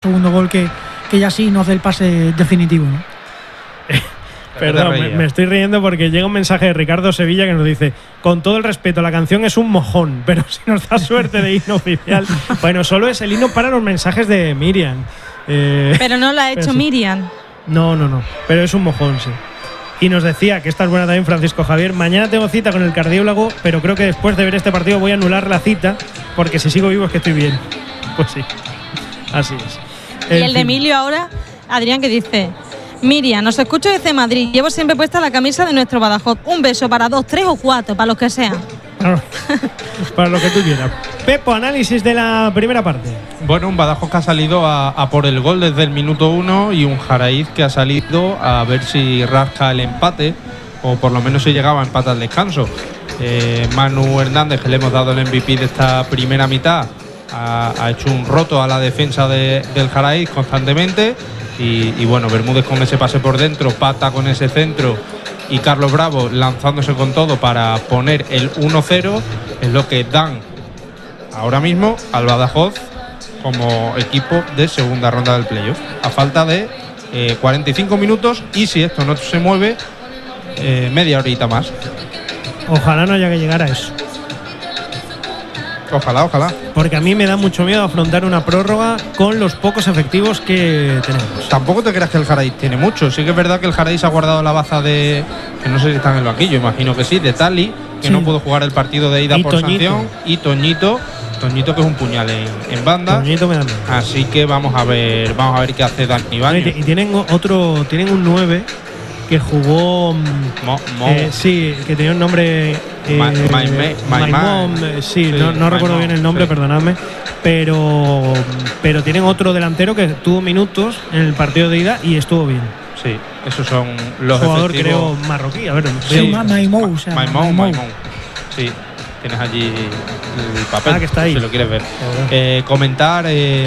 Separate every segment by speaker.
Speaker 1: segundo gol que ya sí nos dé el pase definitivo, ¿no?
Speaker 2: Perdón, me estoy riendo porque llega un mensaje de Ricardo Sevilla que nos dice: con todo el respeto, la canción es un mojón, pero si nos da suerte de himno oficial. Bueno, solo es el himno para los mensajes de Miriam.
Speaker 3: Pero no lo ha hecho Miriam.
Speaker 2: No, pero es un mojón, sí. Y nos decía, que esta es buena también, Francisco Javier: mañana tengo cita con el cardiólogo, pero creo que después de ver este partido voy a anular la cita, porque si sigo vivo es que estoy bien. Pues sí, así es.
Speaker 3: Y el de Emilio ahora, Adrián, que dice: Miriam, nos escucho desde Madrid, llevo siempre puesta la camisa de nuestro Badajoz. Un beso para 2, 3 o 4, para los que sean.
Speaker 2: Para lo que tú quieras. Pepo, análisis de la primera parte.
Speaker 4: Bueno, un Badajoz que ha salido a por el gol desde el minuto 1 y un Jaraíz que ha salido a ver si rasca el empate o por lo menos si llegaba a empate al descanso. Manu Hernández, que le hemos dado el MVP de esta primera mitad, ha hecho un roto a la defensa del Jaraíz constantemente y bueno, Bermúdez con ese pase por dentro, Pata con ese centro y Carlos Bravo lanzándose con todo para poner el 1-0 es lo que dan ahora mismo al Badajoz como equipo de segunda ronda del playoff, a falta de 45 minutos y si esto no se mueve, media horita más.
Speaker 2: Ojalá no haya que llegar a eso.
Speaker 4: Ojalá.
Speaker 2: Porque a mí me da mucho miedo afrontar una prórroga con los pocos efectivos que tenemos.
Speaker 4: Tampoco te creas que el Jaraíz tiene mucho. Sí que es verdad que el Jaraíz ha guardado la baza de, que no sé si está en el banquillo, imagino que sí, de Tali, que no pudo jugar el partido de ida por sanción, y Toñito, que es un puñal en banda.
Speaker 2: Toñito me da miedo.
Speaker 4: Así que vamos a ver qué hace Dani Baños.
Speaker 2: Y tienen un 9 que jugó sí, que tenía un nombre sí, no recuerdo bien el nombre, sí. Perdonadme, pero tienen otro delantero que tuvo minutos en el partido de ida y estuvo bien.
Speaker 4: Sí, esos son los
Speaker 2: jugador
Speaker 4: efectivos.
Speaker 2: Creo marroquí, a ver.
Speaker 1: Sí, Maimou.
Speaker 4: Sí, tienes allí el papel,
Speaker 2: que está ahí.
Speaker 4: si lo quieres ver. Comentar,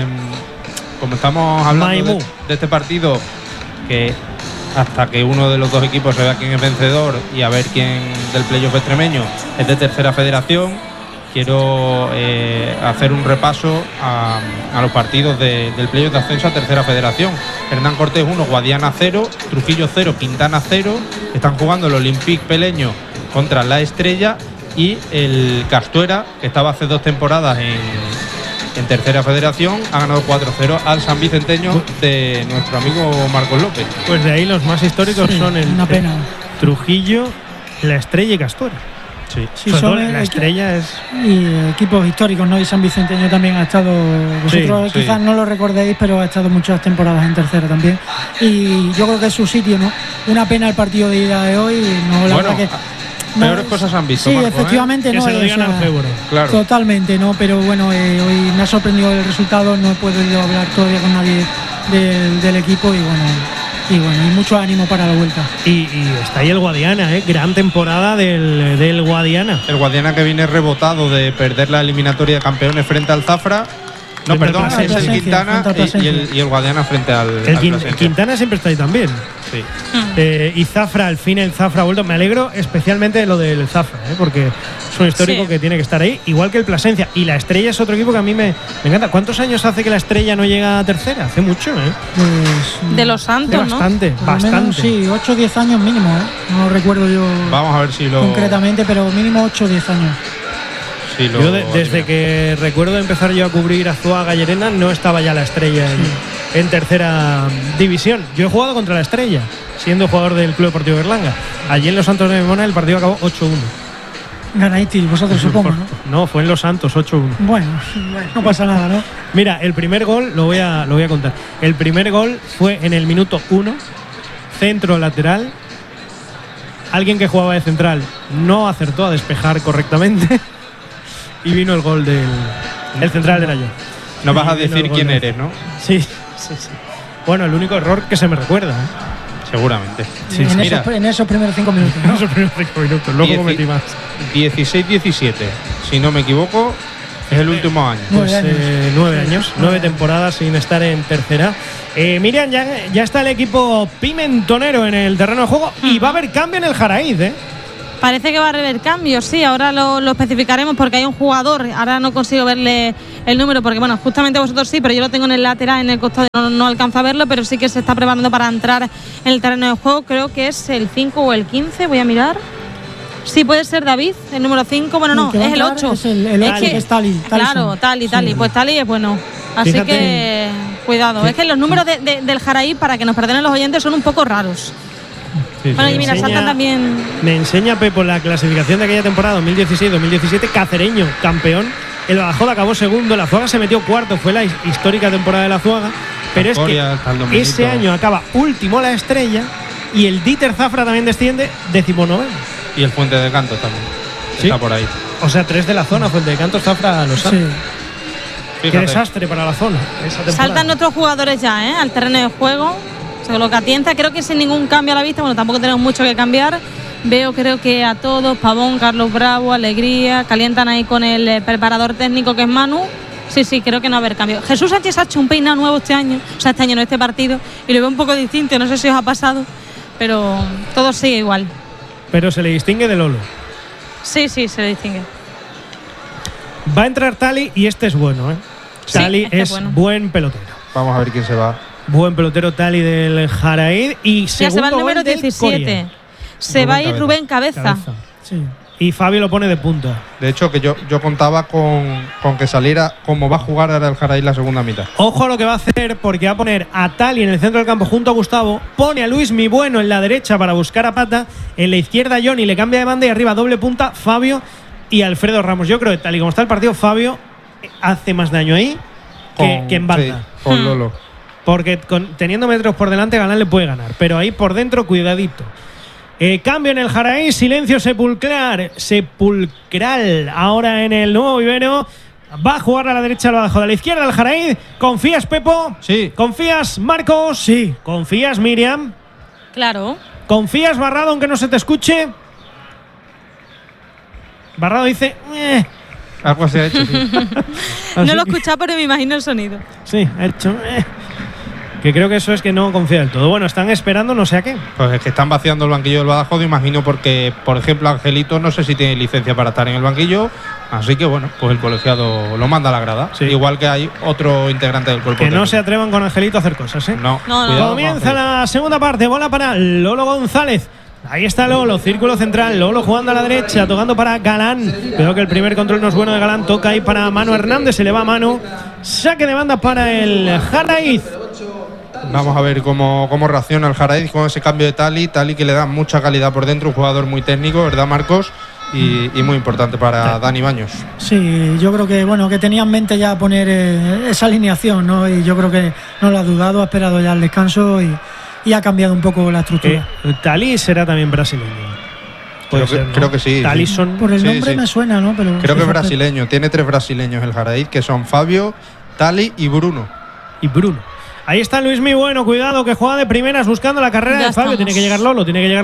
Speaker 4: como estamos hablando de este partido, que hasta que uno de los dos equipos se vea quién es vencedor y a ver quién del playoff extremeño es de tercera federación, quiero hacer un repaso a los partidos del playoff de ascenso a tercera federación. Hernán Cortés 1, Guadiana 0, Trujillo 0, Quintana 0. Están jugando el Olympique Peleño contra la Estrella y el Castuera, que estaba hace 2 temporadas en tercera federación, ha ganado 4-0 al San Vicenteño de nuestro amigo Marcos López.
Speaker 2: Pues de ahí los más históricos son el Trujillo, la Estrella y Castuera.
Speaker 1: Sí, son
Speaker 2: la Estrella es
Speaker 1: equipos históricos, ¿no? Y San Vicenteño también ha estado, vosotros quizás no lo recordéis, pero ha estado muchas temporadas en tercera también. Y yo creo que es su sitio, ¿no? Una pena el partido de ida de hoy, no, la verdad que
Speaker 4: peores cosas han visto.
Speaker 1: Sí,
Speaker 4: Marco,
Speaker 1: efectivamente,
Speaker 2: que se lo digan al Féboro.
Speaker 4: Claro.
Speaker 1: Totalmente, no, pero bueno, hoy me ha sorprendido el resultado, no he podido hablar todavía con nadie del equipo y mucho ánimo para la vuelta.
Speaker 2: Y está ahí el Guadiana, gran temporada del Guadiana.
Speaker 4: El Guadiana que viene rebotado de perder la eliminatoria de campeones frente al Zafra. No, perdón, es el Quintana y el Guadiana frente al
Speaker 2: Quintana siempre está ahí también.
Speaker 4: Sí.
Speaker 2: Y Zafra, al fin el Zafra ha vuelto. Me alegro especialmente de lo del Zafra, porque es un histórico que tiene que estar ahí, igual que el Plasencia. Y la Estrella es otro equipo que a mí me encanta. ¿Cuántos años hace que la Estrella no llega a tercera? Hace mucho,
Speaker 1: Pues
Speaker 3: de los Santos,
Speaker 2: bastante,
Speaker 3: ¿no?
Speaker 2: Bastante.
Speaker 1: Menos, sí, 8 o 10 años mínimo, No recuerdo yo.
Speaker 4: Vamos a ver si lo
Speaker 1: concretamente, pero mínimo 8 o 10 años.
Speaker 2: Yo desde que recuerdo empezar yo a cubrir Azuaga y Llerena no estaba ya la Estrella en tercera división. Yo he jugado contra la Estrella, siendo jugador del Club Deportivo Berlanga. Allí en Los Santos de Memona el partido acabó 8-1.
Speaker 1: Ganasteis vosotros, supongo, ¿no?
Speaker 2: No, fue en Los Santos, 8-1.
Speaker 1: Bueno, no pasa nada, ¿no?
Speaker 2: Mira, el primer gol, lo voy a contar. El primer gol fue en el minuto 1, centro lateral. Alguien que jugaba de central no acertó a despejar correctamente. Y vino el gol del central era yo.
Speaker 4: No vas a decir quién eres, ¿no?
Speaker 2: Sí. Bueno, el único error que se me recuerda,
Speaker 4: seguramente.
Speaker 1: Sí, en esos primeros 5 minutos, ¿no?
Speaker 2: En esos primeros 5 minutos, luego cometí más.
Speaker 4: 16-17, si no me equivoco, es el último año.
Speaker 2: 9 años, 9 temporadas sin estar en tercera. Miriam, ya está el equipo pimentonero en el terreno de juego y va a haber cambio en el Jaraíz,
Speaker 3: Parece que va a haber cambios, sí, ahora lo especificaremos porque hay un jugador, ahora no consigo verle el número, porque bueno, justamente vosotros sí, pero yo lo tengo en el lateral, en el costado, no alcanzo a verlo, pero sí que se está preparando para entrar en el terreno de juego. Creo que es el 5 o el 15, voy a mirar. Sí, puede ser David, el número 5, bueno, no, es el 8.
Speaker 1: Es el 8, que es Tali.
Speaker 3: Claro, Tali. Pues Tali es bueno. Así Fíjate, que cuidado. Es que los números del Jaraí, para que nos perdonen los oyentes, son un poco raros.
Speaker 2: Sí,
Speaker 3: bueno, y mira, saltan también.
Speaker 2: Me enseña Pepo la clasificación de aquella temporada 2016-2017, Cacereño, campeón. El Badajoz acabó segundo, la Azuaga se metió cuarto, fue la histórica temporada de la Azuaga. Pero Astoria, es que ese año acaba último la Estrella y el Dieter Zafra también desciende 19º.
Speaker 4: Y el Fuente de Cantos también. ¿Sí? Está por ahí.
Speaker 2: O sea, 3 de la zona, Fuente de Cantos, Zafra, los sí. Qué desastre para la zona.
Speaker 3: Saltan nuestros jugadores ya, al terreno de juego. Se coloca Tienza, creo que sin ningún cambio a la vista. Bueno, tampoco tenemos mucho que cambiar. Creo que a todos, Pavón, Carlos Bravo, Alegría, calientan ahí con el preparador técnico que es Manu. Sí, creo que no va a haber cambio. Jesús Sánchez ha hecho un peinado nuevo este año, no este partido, y lo veo un poco distinto, no sé si os ha pasado, pero todo sigue igual.
Speaker 2: Pero se le distingue de Lolo.
Speaker 3: Sí, se le distingue.
Speaker 2: Va a entrar Tali y este es bueno, ¿eh?
Speaker 3: Sí,
Speaker 2: Tali es bueno. Buen pelotero.
Speaker 4: Vamos a ver quién se va.
Speaker 2: Buen pelotero Tali del Jaraíd. Y segundo
Speaker 3: se va el número 17. Se va a ir Rubén Cabeza.
Speaker 2: Sí. Y Fabio lo pone de punta.
Speaker 4: De hecho, que yo contaba con que saliera como va a jugar ahora el Jaraíd la segunda mitad.
Speaker 2: Ojo a lo que va a hacer, porque va a poner a Tali en el centro del campo junto a Gustavo, pone a Luis Mi Bueno en la derecha para buscar a Pata, en la izquierda Johnny le cambia de banda y arriba doble punta Fabio y Alfredo Ramos. Yo creo que tal y como está el partido, Fabio hace más daño ahí que en banda.
Speaker 4: Sí, con Lolo.
Speaker 2: Porque teniendo metros por delante, Galán le puede ganar, pero ahí por dentro, cuidadito. Cambio en el Jaraíd, silencio sepulcral. Ahora en el nuevo vivero. Va a jugar a la derecha el Badajoz, a la izquierda el Jaraíd. ¿Confías, Pepo?
Speaker 4: Sí.
Speaker 2: ¿Confías, Marcos?
Speaker 1: Sí.
Speaker 2: ¿Confías, Miriam?
Speaker 3: Claro.
Speaker 2: ¿Confías, Barrado, aunque no se te escuche? Barrado dice...
Speaker 4: Algo se ha hecho, sí.
Speaker 3: No lo he escuchado, pero me imagino el sonido.
Speaker 2: Sí, ha hecho... Que creo que eso es que no confía del todo. Bueno, están esperando no sé a qué.
Speaker 4: Pues es que están vaciando el banquillo del Badajoz, imagino, porque, por ejemplo, Angelito no sé si tiene licencia para estar en el banquillo. Así que, bueno, pues el colegiado lo manda a la grada. Sí. Igual que hay otro integrante del cuerpo
Speaker 2: técnico.
Speaker 4: no
Speaker 2: se atrevan con Angelito a hacer cosas, ¿eh?
Speaker 3: No.
Speaker 2: Comienza la segunda parte. Bola para Lolo González. Ahí está Lolo, círculo central. Lolo jugando a la derecha, tocando para Galán. Creo que el primer control no es bueno de Galán. Toca ahí para Manu Hernández. Se le va a Manu. Saque de banda para el Jaraíd.
Speaker 4: Vamos a ver cómo reacciona el Jaraíd con ese cambio de Tali que le da mucha calidad por dentro, un jugador muy técnico, ¿verdad, Marcos? Y muy importante para Dani Baños.
Speaker 1: Sí, yo creo que tenía en mente ya poner esa alineación, ¿no? Y yo creo que no lo ha dudado, ha esperado ya el descanso y ha cambiado un poco la estructura.
Speaker 2: Tali será también brasileño.
Speaker 4: Creo que sí.
Speaker 2: Talison.
Speaker 1: Por el nombre me suena, ¿no? Pero
Speaker 4: creo que es brasileño. Tiene 3 brasileños el Jaraíd, que son Fabio, Tali y Bruno.
Speaker 2: Ahí está Luis Mi Bueno, cuidado, que juega de primeras buscando la carrera de Fabio. Tiene que llegar Lolo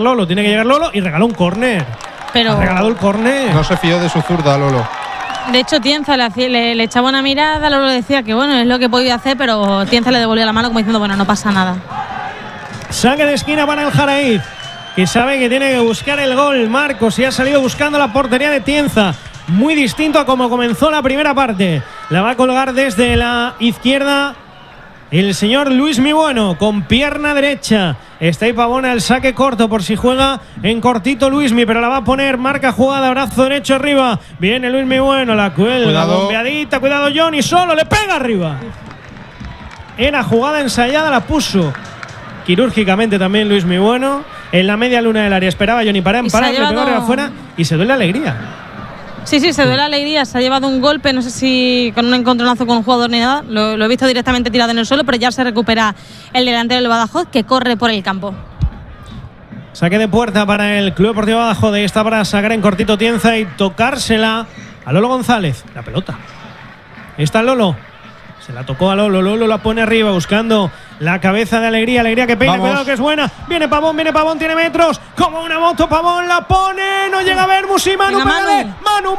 Speaker 2: y regaló un córner.
Speaker 3: Pero
Speaker 2: ha regalado el córner.
Speaker 4: No se fió de su zurda, Lolo.
Speaker 3: De hecho, Tienza le echaba una mirada, Lolo decía que bueno, es lo que podía hacer, pero Tienza le devolvió la mano como diciendo, bueno, no pasa nada.
Speaker 2: Saque de esquina para el Jaraíd, que sabe que tiene que buscar el gol. Marcos y ha salido buscando la portería de Tienza. Muy distinto a como comenzó la primera parte. La va a colgar desde la izquierda el señor Luis Mi Bueno, con pierna derecha. Está ahí Pavona, el saque corto por si juega en cortito Luismi, pero la va a poner, marca jugada, brazo derecho arriba. Viene Luis Mi Bueno, la cuelga, bombeadita, cuidado Johnny, solo le pega arriba. Era jugada ensayada, la puso quirúrgicamente también Luis Mi Bueno. En la media luna del área esperaba Johnny para emparar, le pegó arriba afuera y se duele la alegría.
Speaker 3: Sí, se duele la alegría, se ha llevado un golpe, no sé si con un encontronazo con un jugador ni nada, lo he visto directamente tirado en el suelo, pero ya se recupera el delantero del Badajoz, que corre por el campo.
Speaker 2: Saque de puerta para el Club Deportivo Badajoz, de esta para sacar en cortito Tienza y tocársela a Lolo González, la pelota. Ahí está Lolo, se la tocó a Lolo la pone arriba buscando la cabeza de Alegría que peina, cuidado que es buena, viene Pavón, tiene metros, como una moto, Pavón la pone, no llega a ver Musi, Manu, Manu,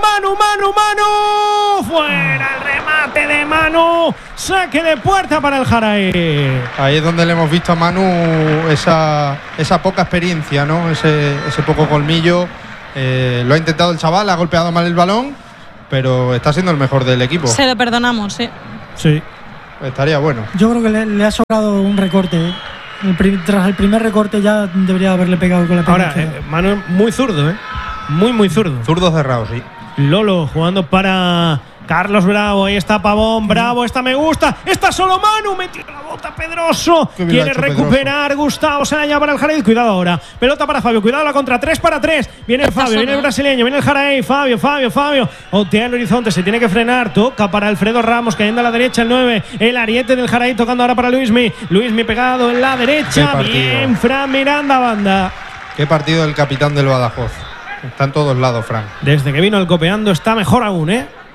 Speaker 2: fuera el remate de Manu, saque de puerta para el Jaraíd.
Speaker 4: Ahí es donde le hemos visto a Manu esa poca experiencia, ¿no? Ese poco colmillo. Lo ha intentado el chaval, ha golpeado mal el balón pero está siendo el mejor del equipo.
Speaker 3: Se lo perdonamos, sí.
Speaker 2: Sí.
Speaker 4: Estaría bueno.
Speaker 1: Yo creo que le ha sobrado un recorte. Tras el primer recorte ya debería haberle pegado con la pierna.
Speaker 2: Ahora, Manu muy zurdo, muy zurdo.
Speaker 4: Zurdo cerrado, sí.
Speaker 2: Lolo jugando para Carlos Bravo. Ahí está Pavón. Bravo, esta me gusta. Está solo Manu. Metió la bota Pedroso. Quiere recuperar
Speaker 4: Pedroso.
Speaker 2: Gustavo. Se la lleva para el Jaraíz. Cuidado ahora. Pelota para Fabio. Cuidado la contra. 3 para 3. Viene el Fabio. Viene el brasileño. Viene el Jaraíz. Fabio. Otea el horizonte. Se tiene que frenar. Toca para Alfredo Ramos. Cayendo a la derecha el 9. El ariete del Jaraíz. Tocando ahora para Luismi. Luismi pegado en la derecha. Bien, Fran Miranda, banda.
Speaker 4: Qué partido del capitán del Badajoz. Está en todos lados, Fran.
Speaker 2: Desde que vino el copeando está mejor aún,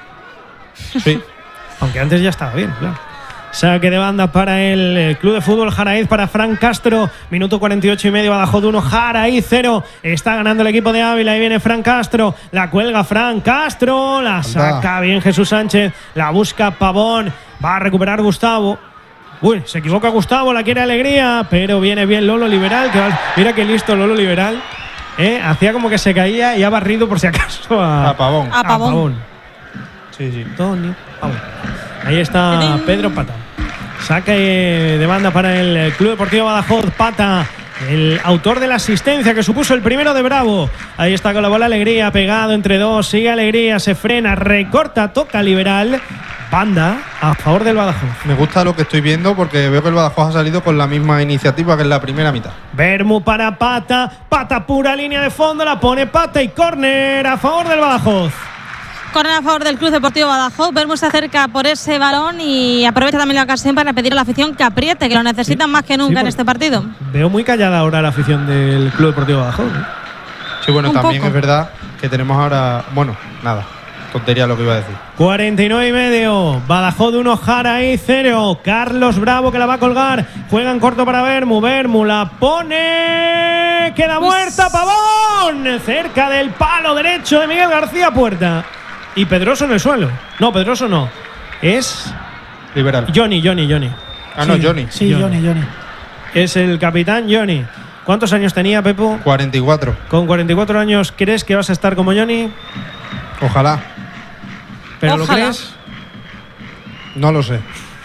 Speaker 4: Sí.
Speaker 2: Aunque antes ya estaba bien, claro. Saque de banda para el Club de Fútbol Jaraíz, para Fran Castro. Minuto 48 y medio, Badajoz 1, Jaraíz 0. Está ganando el equipo de Ávila. Ahí viene Fran Castro. La cuelga Fran Castro. La saca bien Jesús Sánchez. La busca Pavón. Va a recuperar Gustavo. Uy, se equivoca Gustavo. La quiere Alegría. Pero viene bien Lolo Liberal. Mira qué listo Lolo Liberal. Hacía como que se caía y ha barrido por si acaso a
Speaker 4: Pavón.
Speaker 3: A Pavón.
Speaker 4: Sí.
Speaker 2: Tony Pavón. Ahí está Pedro Pata. Saque de banda para el Club Deportivo Badajoz. Pata, el autor de la asistencia que supuso el primero de Bravo. Ahí está con la bola Alegría, pegado entre dos. Sigue Alegría, se frena, recorta, toca Liberal. Banda a favor del Badajoz.
Speaker 4: Me gusta lo que estoy viendo porque veo que el Badajoz ha salido con la misma iniciativa que en la primera mitad.
Speaker 2: Bermu para Pata. Pata pura línea de fondo. La pone Pata y córner a favor del Badajoz.
Speaker 3: Córner a favor del Club Deportivo Badajoz. Bermú se acerca por ese balón y aprovecha también la ocasión para pedir a la afición que apriete, que lo necesitan más que nunca en este partido.
Speaker 2: Veo muy callada ahora la afición del Club Deportivo Badajoz.
Speaker 4: Sí, bueno,
Speaker 3: Un
Speaker 4: también
Speaker 3: poco.
Speaker 4: es verdad que tenemos ahora… Bueno, nada, tontería lo que iba a decir.
Speaker 2: 49 y medio. Badajoz 1, Jaraíz 0. Carlos Bravo que la va a colgar. Juega en corto para Bermu. Bermu la pone. Queda muerta. Pavón. Cerca del palo derecho de Miguel García Puerta. Y Pedroso en el suelo. No, Pedroso no. Es
Speaker 4: Liberal.
Speaker 2: Johnny.
Speaker 4: Ah, no, Johnny.
Speaker 1: Sí, Johnny.
Speaker 2: Es el capitán Johnny. ¿Cuántos años tenía, Pepo?
Speaker 4: 44.
Speaker 2: Con 44 años, ¿crees que vas a estar como Johnny?
Speaker 4: Ojalá.
Speaker 2: ¿Pero lo
Speaker 3: Ojalá.
Speaker 2: crees?
Speaker 4: No lo sé.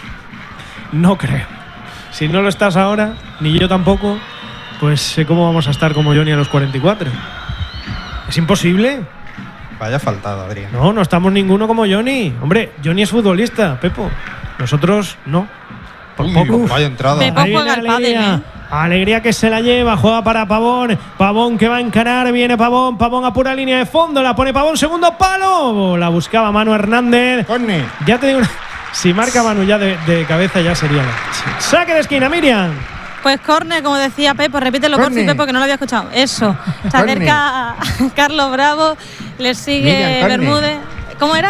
Speaker 2: No creo. Si no lo estás ahora, ni yo tampoco, pues sé cómo vamos a estar como Johnny a los 44. ¿Es imposible?
Speaker 4: Vaya faltada, Adrián.
Speaker 2: No estamos ninguno como Johnny. Hombre, Johnny es futbolista, Pepo. Nosotros no. Por poco.
Speaker 4: Vaya entrada.
Speaker 3: Pepo
Speaker 2: Ahí viene
Speaker 3: juega al pádel,
Speaker 2: Alegría. Alegría que se la lleva, juega para Pavón. Pavón que va a encarar, viene Pavón. Pavón a pura línea de fondo, la pone Pavón, segundo palo. La buscaba Manu Hernández.
Speaker 4: Corne.
Speaker 2: Ya te digo, si marca Manu ya de cabeza ya sería la… Saque de esquina, Miriam.
Speaker 3: Pues córner, como decía Pepo, repítelo por si Pepo, que no lo había escuchado. Eso. Se acerca a Carlos Bravo, le sigue
Speaker 4: Miriam, córner.
Speaker 3: Bermúdez. ¿Cómo era?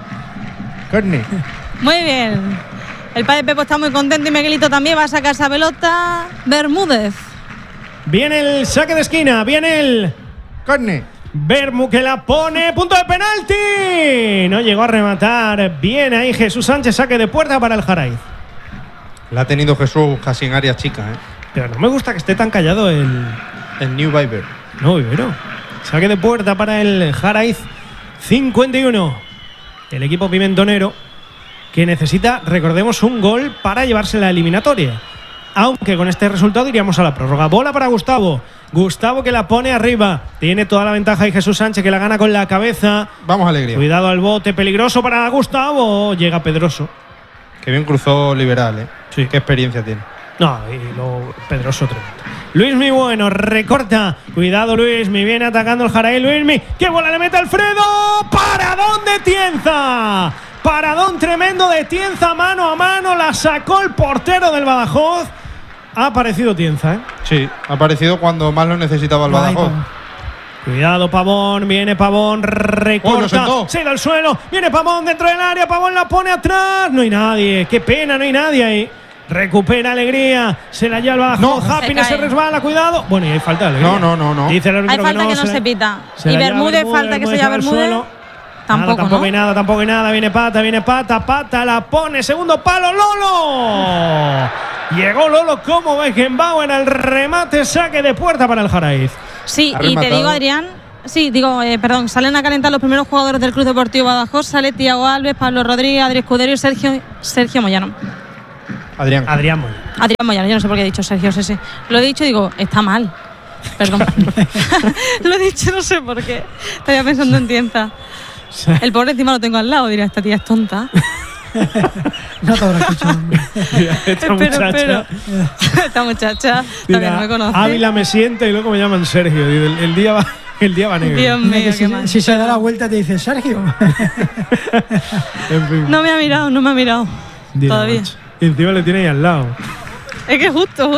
Speaker 4: Corne.
Speaker 3: Muy bien. El padre Pepo está muy contento y Miguelito también va a sacar esa pelota. Bermúdez.
Speaker 2: Viene el saque de esquina, viene el
Speaker 4: Corne.
Speaker 2: Bermu que la pone, punto de penalti. No llegó a rematar. Viene ahí Jesús Sánchez, saque de puerta para el Jaraíz.
Speaker 4: La ha tenido Jesús casi en área chica,
Speaker 2: Pero no me gusta que esté tan callado el…
Speaker 4: El New Viber.
Speaker 2: No, Vivero. Saque de puerta para el Jaraíz 51. El equipo pimentonero que necesita, recordemos, un gol para llevarse la eliminatoria. Aunque con este resultado iríamos a la prórroga. Bola para Gustavo. Gustavo que la pone arriba. Tiene toda la ventaja y Jesús Sánchez que la gana con la cabeza.
Speaker 4: Vamos, Alegría.
Speaker 2: Cuidado al bote, peligroso para Gustavo. Llega Pedroso.
Speaker 4: Que bien cruzó Liberal,
Speaker 2: Sí.
Speaker 4: Qué experiencia tiene.
Speaker 2: No, y lo Pedroso tremendo. Luismi bueno, recorta. Cuidado Luismi, viene atacando el Jaraíz. Luismi, ¡qué bola le mete Alfredo! ¡Paradón de Tienza! Paradón tremendo de Tienza, mano a mano. La sacó el portero del Badajoz. Ha aparecido Tienza,
Speaker 4: Sí, ha aparecido cuando más lo necesitaba el Badajoz.
Speaker 2: Cuidado Pavón, viene Pavón, recorta, se da al suelo, viene Pavón dentro del área, Pavón la pone atrás, no hay nadie, qué pena, no hay nadie ahí. Recupera Alegría, se la lleva el Badajoz, Happiness se resbala, cuidado. Bueno, y hay falta de Alegría.
Speaker 4: No.
Speaker 2: Dice el árbitro
Speaker 3: Hay falta que no se pita. Y Bermúdez, falta que se llama Bermúdez. Tampoco
Speaker 2: hay nada, viene Pata, la pone, segundo palo, Lolo. Llegó Lolo como Beckenbauer al remate, saque de puerta para el Jaraíz.
Speaker 3: Sí, y te digo, Adrián, salen a calentar los primeros jugadores del Club Deportivo Badajoz. Sale Tiago Alves, Pablo Rodríguez, Adri Escudero y Sergio Moyano.
Speaker 2: Adrián
Speaker 3: Moyano, yo no sé por qué he dicho Sergio, sí. Lo he dicho y digo, está mal. Perdón. Lo he dicho, no sé por qué. Estaba pensando en Tienza. El pobre encima lo tengo al lado, dirá, esta tía es tonta.
Speaker 1: No te habrá escuchado.
Speaker 3: Esta muchacha todavía no me conoce.
Speaker 2: Ávila me sienta y luego me llaman Sergio. El día va negro.
Speaker 3: Dios mío, qué mal.
Speaker 1: Si se da la vuelta te dice Sergio.
Speaker 2: En fin.
Speaker 3: No me ha mirado. Todavía.
Speaker 2: Macho. Y encima le tiene ahí al lado.
Speaker 3: Es que justo.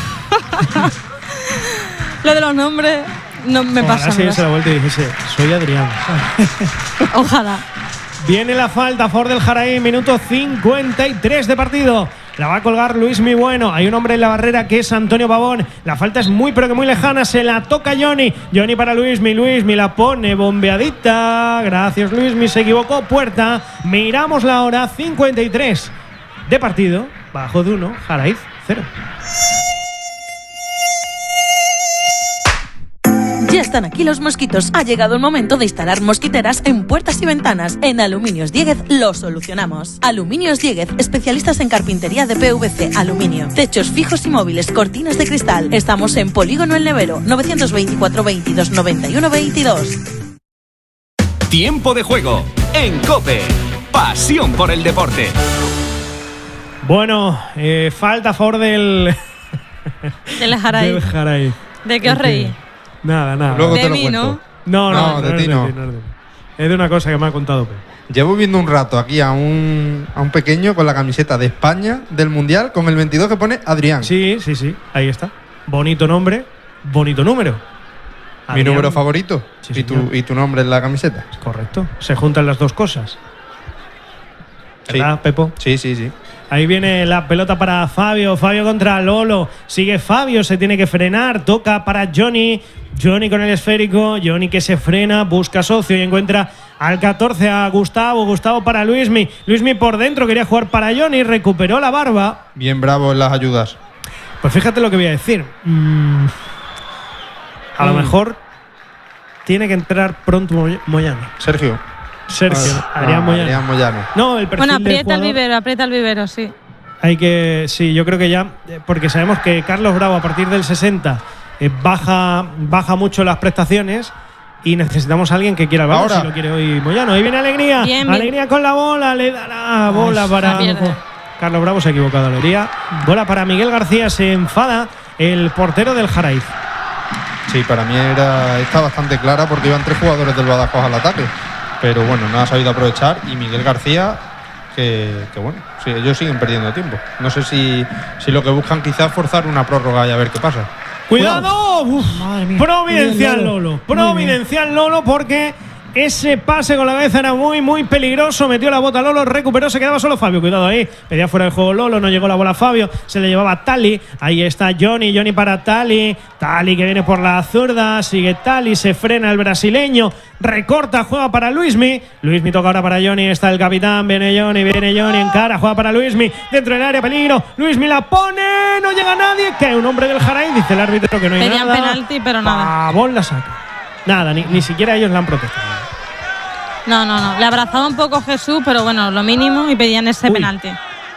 Speaker 3: Lo de los nombres no me pasa.
Speaker 2: Ahora sí se la vuelta y dijese, soy Adrián.
Speaker 3: Ojalá.
Speaker 2: Viene la falta a favor del Jaraí, minuto 53 de partido. La va a colgar Luismi Bueno. Hay un hombre en la barrera que es Antonio Pavón. La falta es muy pero que muy lejana. Se la toca Johnny. Johnny para Luismi. Luismi la pone bombeadita. Gracias Luismi. Se equivocó. Puerta. Miramos la hora. 53 de partido. Badajoz 1. Jaraíz 0.
Speaker 5: Ya están aquí los mosquitos. Ha llegado el momento de instalar mosquiteras en puertas y ventanas. En Aluminios Dieguez lo solucionamos. Aluminios Dieguez, especialistas en carpintería de PVC, aluminio, techos fijos y móviles, cortinas de cristal. Estamos en Polígono El Nevero, 924 22 91 22.
Speaker 6: Tiempo de juego en COPE. Pasión por el deporte.
Speaker 2: Bueno, falta a favor del
Speaker 3: Jaraí. ¿De qué os reí?
Speaker 2: Nada.
Speaker 4: Luego
Speaker 3: de
Speaker 4: te lo
Speaker 3: mí,
Speaker 4: cuento.
Speaker 2: No,
Speaker 4: de ti no.
Speaker 2: Es de una cosa que me ha contado Pedro.
Speaker 4: Llevo viendo un rato aquí a un pequeño con la camiseta de España del Mundial con el 22 que pone Adrián.
Speaker 2: Sí, ahí está. Bonito nombre, bonito número.
Speaker 4: Mi número favorito.
Speaker 2: Sí,
Speaker 4: y tu nombre en la camiseta.
Speaker 2: Correcto. Se juntan las dos cosas. ¿Verdad,
Speaker 4: Sí.
Speaker 2: Pepo?
Speaker 4: Sí.
Speaker 2: Ahí viene la pelota para Fabio. Fabio contra Lolo. Sigue Fabio, se tiene que frenar. Toca para Johnny. Johnny con el esférico. Johnny que se frena, busca socio y encuentra al 14 a Gustavo. Gustavo para Luismi. Luismi por dentro quería jugar para Johnny. Recuperó la barba.
Speaker 4: Bien bravo en las ayudas.
Speaker 2: Pues fíjate lo que voy a decir. A lo mejor tiene que entrar pronto Moyano.
Speaker 4: Sergio.
Speaker 2: Adrián Moyano.
Speaker 4: Adrián Moyano.
Speaker 2: No, el perfil
Speaker 3: aprieta el vivero, sí.
Speaker 2: Hay que, sí, yo creo que ya, porque sabemos que Carlos Bravo a partir del 60 baja mucho las prestaciones y necesitamos a alguien que quiera el balón, si lo quiere hoy Moyano. Ahí viene Alegría.
Speaker 3: Bien.
Speaker 2: Alegría con la bola, le da la bola para Carlos Bravo, se ha equivocado Alegría. Bola para Miguel García, se enfada el portero del Jaraíz.
Speaker 4: Sí, para mí está bastante clara porque iban 3 jugadores del Badajoz al ataque. Pero bueno, no ha sabido aprovechar. Y Miguel García, que bueno, sí, ellos siguen perdiendo tiempo. No sé si lo que buscan quizás forzar una prórroga y a ver qué pasa.
Speaker 2: ¡Cuidado! Uf,
Speaker 1: Madre mía.
Speaker 2: Providencial Lolo. Providencial Lolo porque ese pase con la cabeza era muy peligroso. Metió la bota Lolo, recuperó, se quedaba solo Fabio. Cuidado ahí. Pedía fuera del juego Lolo, no llegó la bola a Fabio. Se le llevaba Tali. Ahí está Johnny para Tali. Tali que viene por la zurda. Sigue Tali, se frena el brasileño. Recorta, juega para Luismi. Luismi toca ahora para Johnny. Está el capitán. Viene Johnny en cara. Juega para Luismi. Dentro del área, peligro. Luismi la pone. No llega nadie. Que un hombre del Jaraíz. Dice el árbitro que no hay
Speaker 3: Pedían
Speaker 2: nada.
Speaker 3: penalti, pero nada.
Speaker 2: Pavón la saca. Nada, ni siquiera ellos la han protestado.
Speaker 3: No. Le abrazaba un poco Jesús, pero bueno, lo mínimo y pedían ese penalti.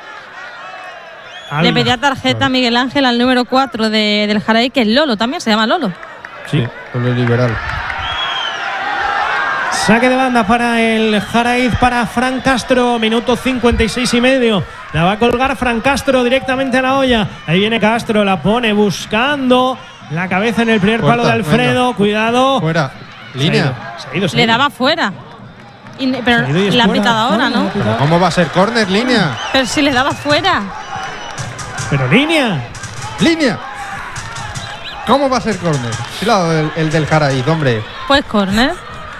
Speaker 3: Le pedía tarjeta a Miguel Ángel al número 4 del Jaraíz, que es Lolo, también se llama Lolo.
Speaker 2: Sí,
Speaker 4: Lolo liberal.
Speaker 2: Saque de banda para el Jaraíz, para Fran Castro, minuto 56 y medio. La va a colgar Fran Castro directamente a la olla. Ahí viene Castro, la pone buscando la cabeza en el primer palo de Alfredo. Venga. Cuidado.
Speaker 4: Fuera. Línea.
Speaker 2: Se ha ido.
Speaker 3: Le daba fuera. Pero la ha pitado ahora, ¿no?
Speaker 4: ¿Pero cómo va a ser córner, línea?
Speaker 3: Pero si le daba fuera.
Speaker 2: Pero línea.
Speaker 4: ¿Cómo va a ser córner? Cuidado el del Jaraíz, hombre.
Speaker 3: Pues córner.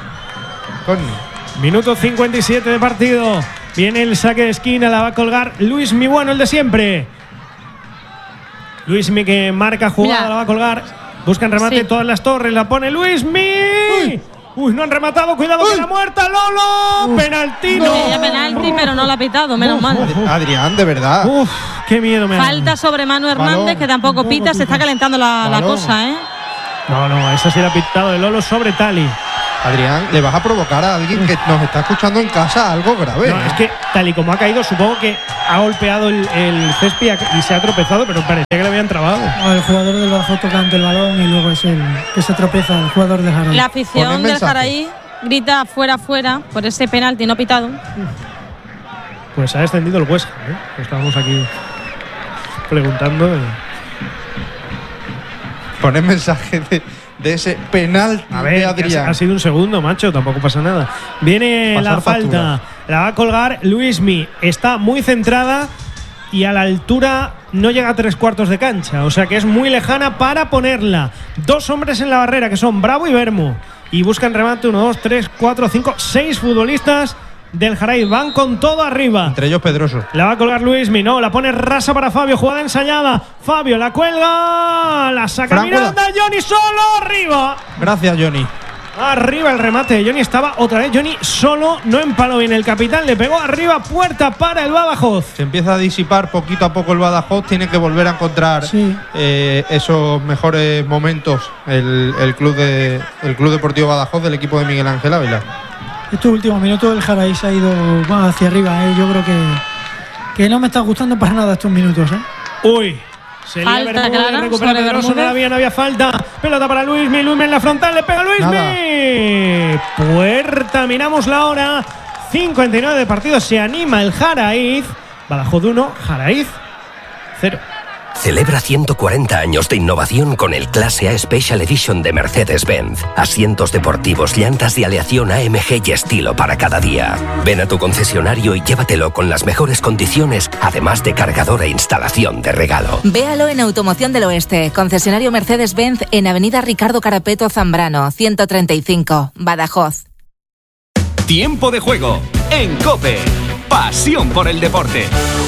Speaker 2: Minuto 57 de partido. Viene el saque de esquina, la va a colgar Luismi Bueno, el de siempre. Luismi que marca jugada, mira. La va a colgar. Buscan remate todas las torres, la pone Luismi. Uy, no han rematado, cuidado que la muerta, Lolo. Penaltino.
Speaker 3: Pedía penalti, pero no la ha pitado, menos mal.
Speaker 4: Adrián, de verdad.
Speaker 2: Uf, qué miedo me da.
Speaker 3: Falta sobre Manu Hernández, balón. Que tampoco pita, se está calentando la cosa, ¿eh?
Speaker 2: No, esa sí la ha pitado de Lolo sobre Tali.
Speaker 4: Adrián, le vas a provocar a alguien que nos está escuchando en casa algo grave.
Speaker 2: No, es que tal y como ha caído, supongo que ha golpeado el césped y se ha tropezado, pero parecía que le habían trabado.
Speaker 1: El jugador del Badajoz toca ante el balón y luego es el que se tropeza, el jugador del Jaraí.
Speaker 3: La afición del Jaraí grita fuera por ese penalti no pitado.
Speaker 2: Pues ha descendido el Huesca, ¿eh? Estábamos aquí preguntando.
Speaker 4: Poner mensaje de ese penalti de Adrián.
Speaker 2: Ha sido un segundo, macho, tampoco pasa nada. Viene
Speaker 4: Pasar
Speaker 2: la falta,
Speaker 4: factura.
Speaker 2: la va a colgar Luismi. Está muy centrada y a la altura no llega a 3/4 de cancha. O sea que es muy lejana para ponerla. 2 hombres en la barrera, que son Bravo y Bermo. Y buscan remate 1, 2, 3, 4, 5, 6 futbolistas del Jaraí. Van con todo arriba.
Speaker 4: Entre ellos Pedroso.
Speaker 2: La va a colgar Luismi, no, la pone rasa para Fabio, jugada ensayada. Fabio la cuelga, la saca
Speaker 4: Franco,
Speaker 2: Miranda, Johnny solo arriba.
Speaker 4: Gracias, Johnny.
Speaker 2: Arriba el remate de Johnny, estaba otra vez Johnny solo, no empaló bien el capitán, le pegó arriba, puerta para el Badajoz.
Speaker 4: Se empieza a disipar poquito a poco el Badajoz, tiene que volver a encontrar esos mejores momentos el Club Deportivo Badajoz del equipo de Miguel Ángel Ávila.
Speaker 1: Estos últimos minutos el Jaraí se ha ido más hacia arriba, yo creo que no me está gustando para nada estos minutos.
Speaker 2: Uy, se lía
Speaker 3: Falta
Speaker 2: Bermúdez,
Speaker 3: clara
Speaker 2: recupera
Speaker 3: sobre
Speaker 2: Pedroso,
Speaker 3: Bermúdez.
Speaker 2: no había falta. Pelota para Luismi, Luismi en la frontal, le pega Luismi. Puerta, miramos la hora. 59 de partido, se anima el Jaraíz. Badajoz 1, Jaraíz 0.
Speaker 7: Celebra 140 años de innovación con el Clase A Special Edition de Mercedes-Benz. Asientos deportivos, llantas de aleación AMG y estilo para cada día. Ven a tu concesionario y llévatelo con las mejores condiciones, además de cargador e instalación de regalo.
Speaker 8: Véalo en Automoción del Oeste, concesionario Mercedes-Benz en Avenida Ricardo Carapeto Zambrano, 135, Badajoz.
Speaker 6: Tiempo de juego en COPE. Pasión por el deporte.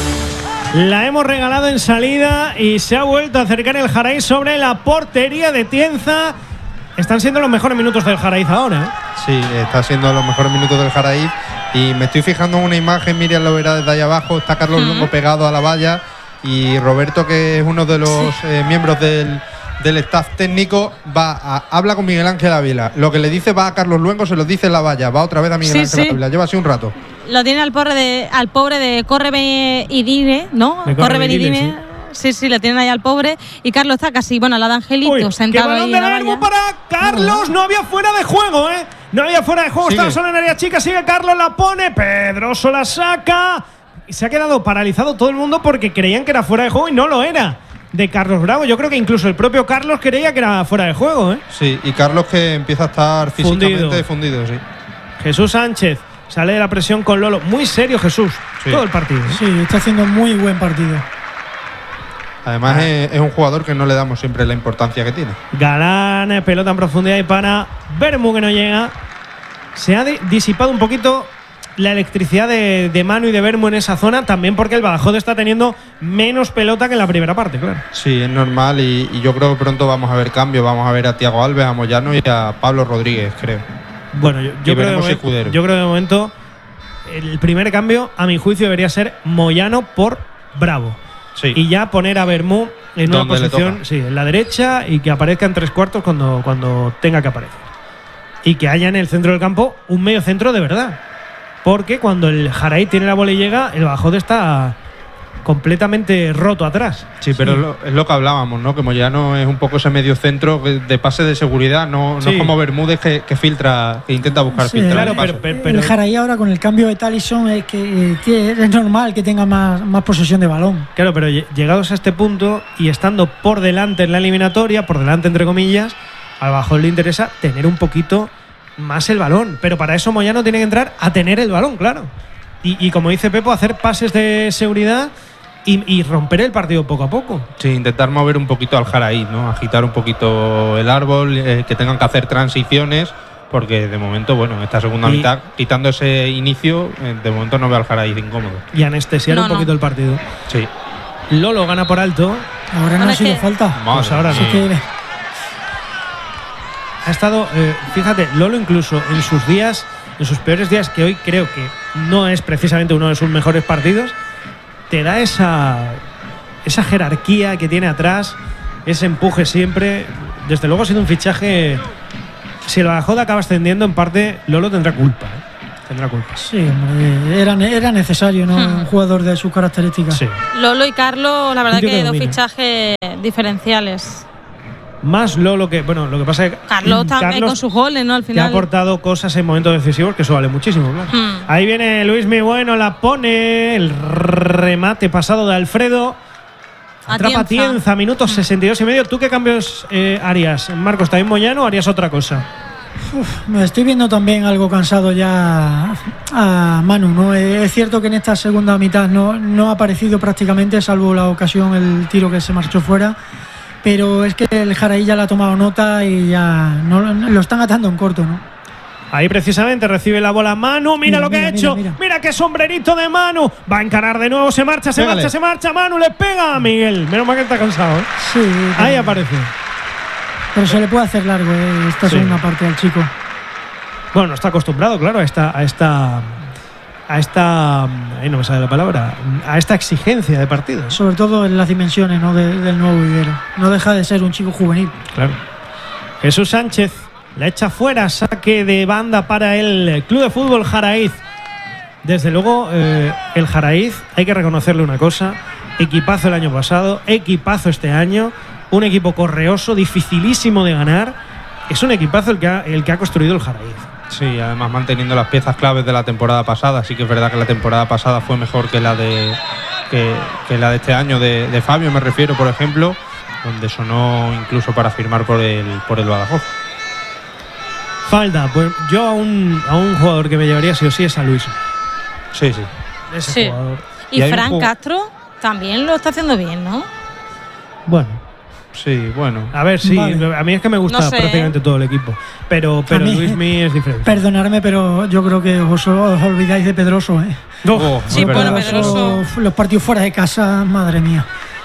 Speaker 2: La hemos regalado en salida y se ha vuelto a acercar el Jaraíz sobre la portería de Tienza. Están siendo los mejores minutos del Jaraíz ahora, ¿eh?
Speaker 4: Sí, está siendo los mejores minutos del Jaraíz. Y me estoy fijando en una imagen, Miriam lo verá desde ahí abajo. Está Carlos Luengo pegado a la valla. Y Roberto, que es uno de los miembros del staff técnico, habla con Miguel Ángel Ávila. Lo que le dice va a Carlos Luengo, se lo dice en la valla. Va otra vez a Miguel Ángel Ávila. Lleva así un rato.
Speaker 3: Lo tiene al pobre de Corre Benidine, ¿no?
Speaker 2: Corre Benidine,
Speaker 3: sí, le tienen ahí al pobre. Y Carlos está casi, a la de Angelito, sentado ahí en la valla.
Speaker 2: Para Carlos, no había fuera de juego, ¿eh? No había fuera de juego, estaba solo en área chica, sigue Carlos, la pone, Pedroso la saca. Y se ha quedado paralizado todo el mundo porque creían que era fuera de juego y no lo era. De Carlos Bravo, yo creo que incluso el propio Carlos creía que era fuera de juego, ¿eh?
Speaker 4: Sí, y Carlos que empieza a estar físicamente fundido, sí.
Speaker 2: Jesús Sánchez sale de la presión con Lolo. Muy serio Jesús, todo el partido.
Speaker 1: Sí, está haciendo muy buen partido.
Speaker 4: Además es un jugador que no le damos siempre la importancia que tiene.
Speaker 2: Galán, pelota en profundidad y para Bermú que no llega. Se ha disipado un poquito la electricidad de Manu y de Bermú en esa zona, también porque el Badajoz está teniendo menos pelota que en la primera parte, claro.
Speaker 4: Sí, es normal y yo creo que pronto vamos a ver cambios. Vamos a ver a Tiago Alves, a Moyano y a Pablo Rodríguez, creo.
Speaker 2: Bueno, yo creo que de momento el primer cambio, a mi juicio, debería ser Moyano por Bravo.
Speaker 4: Sí.
Speaker 2: Y ya poner a Bermú en una posición, en la derecha, y que aparezca en 3/4 cuando tenga que aparecer. Y que haya en el centro del campo un medio centro de verdad. Porque cuando el Jaraí tiene la bola y llega, el Badajoz está completamente roto atrás.
Speaker 4: Sí, pero es lo que hablábamos, ¿no? Que Moyano es un poco ese medio centro de pase de seguridad, no es como Bermúdez que filtra, que intenta buscar filtrar.
Speaker 2: Claro, pero
Speaker 1: el Jaraí ahora con el cambio de Talisson es que es normal que tenga más posesión de balón.
Speaker 2: Claro, pero llegados a este punto y estando por delante en la eliminatoria, por delante entre comillas, al Badajoz le interesa tener un poquito más el balón, pero para eso Moyano tiene que entrar a tener el balón, claro. Y como dice Pepo, hacer pases de seguridad y romper el partido poco a poco.
Speaker 4: Sí, intentar mover un poquito al Jaraí, ¿no? Agitar un poquito el árbol, que tengan que hacer transiciones, porque de momento, en esta segunda mitad, quitando ese inicio, de momento no veo al Jaraí incómodo.
Speaker 2: Y anestesiar un poquito el partido.
Speaker 4: Sí.
Speaker 2: Lolo gana por alto.
Speaker 1: Ahora no ha sido falta.
Speaker 2: Pues ahora
Speaker 1: sí que
Speaker 2: ha estado, fíjate, Lolo incluso en sus días, en sus peores días, que hoy creo que no es precisamente uno de sus mejores partidos, te da esa jerarquía que tiene atrás, ese empuje siempre. Desde luego ha sido un fichaje si el Badajoz acaba ascendiendo, en parte Lolo tendrá culpa. Tendrá culpa.
Speaker 1: Sí, hombre, era necesario, ¿no? Un jugador de sus características.
Speaker 2: Sí.
Speaker 3: Lolo y Carlos, la verdad que dos
Speaker 2: domina.
Speaker 3: fichajes diferenciales.
Speaker 2: Más Lolo que… Bueno, lo que pasa es que…
Speaker 3: Carlos también con sus goles, ¿no? Al
Speaker 2: que ha
Speaker 3: final.
Speaker 2: aportado cosas en momentos decisivos, que eso vale muchísimo, claro. Ahí viene Luismi Bueno, la pone, el remate pasado de Alfredo. Atrapa Tienza, minutos 62 y medio. ¿Tú qué cambios harías? Marcos, ¿también Moyano o harías otra cosa?
Speaker 1: Me estoy viendo también algo cansado ya a Manu, ¿no? Es cierto que en esta segunda mitad no ha aparecido prácticamente, salvo la ocasión, el tiro que se marchó fuera. Pero es que el Jaraí ya le ha tomado nota y ya lo están atando en corto, ¿no?
Speaker 2: Ahí precisamente recibe la bola Manu. Mira lo que ha hecho. Mira qué sombrerito de Manu. Va a encarar de nuevo. Se marcha. Manu le pega a Miguel. Menos mal que está cansado, ¿eh?
Speaker 1: Sí.
Speaker 2: Ahí aparece.
Speaker 1: Pero se le puede hacer largo esta segunda parte al chico.
Speaker 2: Bueno, está acostumbrado, claro, a esta ahí no me sale la palabra, a esta exigencia de partido.
Speaker 1: Sobre todo en las dimensiones, ¿no? del nuevo Vivero. No deja de ser un chico juvenil.
Speaker 2: Claro. Jesús Sánchez la echa fuera, saque de banda para el Club de Fútbol Jaraíz. Desde luego, el Jaraíz, hay que reconocerle una cosa: equipazo el año pasado, equipazo este año, un equipo correoso, dificilísimo de ganar. Es un equipazo el que ha construido el Jaraíz.
Speaker 4: Sí, además manteniendo las piezas claves de la temporada pasada. Sí que es verdad que la temporada pasada fue mejor que la de este año de Fabio, me refiero, por ejemplo, donde sonó incluso para firmar por el Badajoz.
Speaker 2: Falta, pues yo a un jugador que me llevaría sí o sí es a Luis.
Speaker 4: Sí.
Speaker 3: Ese jugador. Y Fran Castro también lo está haciendo bien, ¿no?
Speaker 2: Bueno.
Speaker 4: Sí, bueno.
Speaker 2: A ver, sí, vale. A mí es que me gusta prácticamente todo el equipo. Pero Luismi es diferente.
Speaker 1: Perdonadme, pero yo creo que os olvidáis de Pedroso, ¿eh?
Speaker 3: Sí, bueno, Pedroso.
Speaker 1: Los partidos fuera de casa, madre mía.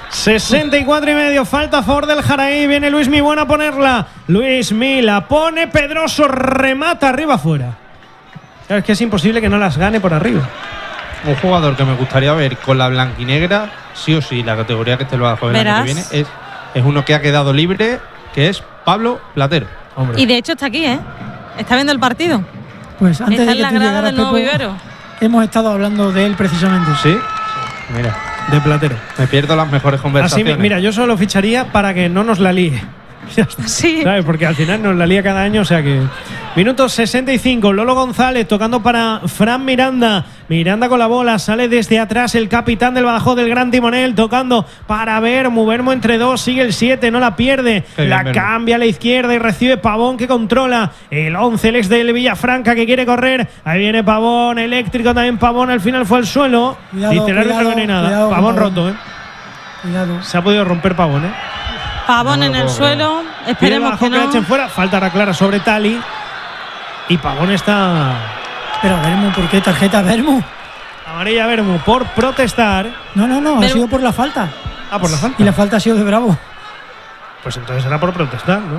Speaker 2: 64 y medio, falta a favor del Jaraí. Viene Luismi Bueno a ponerla. Luismi la pone, Pedroso remata arriba afuera. Claro, es que es imposible que no las gane por arriba.
Speaker 4: Un jugador que me gustaría ver con la blanquinegra, sí o sí, la categoría que esté el Badajoz el año que viene, es uno que ha quedado libre, que es Pablo Platero.
Speaker 3: Hombre. Y de hecho está aquí, ¿eh? Está viendo el partido.
Speaker 1: Pues antes
Speaker 3: está
Speaker 1: de que
Speaker 3: en la grada del nuevo Vivero.
Speaker 1: Hemos estado hablando de él precisamente.
Speaker 4: Sí, mira,
Speaker 2: de Platero.
Speaker 4: Me pierdo las mejores conversaciones.
Speaker 2: Así, mira, yo solo ficharía para que no nos la líe.
Speaker 3: Sí.
Speaker 2: ¿Sabes? Porque al final nos la lía cada año, o sea que… Minuto 65, Lolo González tocando para Fran Miranda. Miranda con la bola, sale desde atrás el capitán del Badajoz, del Gran Timonel, tocando para Vermo entre dos, sigue el 7, no la pierde. La cambia a la izquierda y recibe Pavón, que controla el 11, el ex del Villafranca, que quiere correr. Ahí viene Pavón, eléctrico también Pavón, al final fue al suelo. Dice el árbitro que no hay nada. Pavón roto, ¿eh?
Speaker 1: Cuidado.
Speaker 2: Se ha podido romper Pavón, ¿eh?
Speaker 3: Pavón en el suelo, esperemos que no.
Speaker 2: Que la echen fuera, falta ahora clara sobre Tali. Y Pavón está…
Speaker 1: Pero Vermo, ¿por qué tarjeta Vermo?
Speaker 2: Amarilla Vermo por protestar.
Speaker 1: No, ha sido por la falta.
Speaker 2: Ah, por la falta.
Speaker 1: Y la falta ha sido de Bravo.
Speaker 2: Pues entonces era por protestar, ¿no?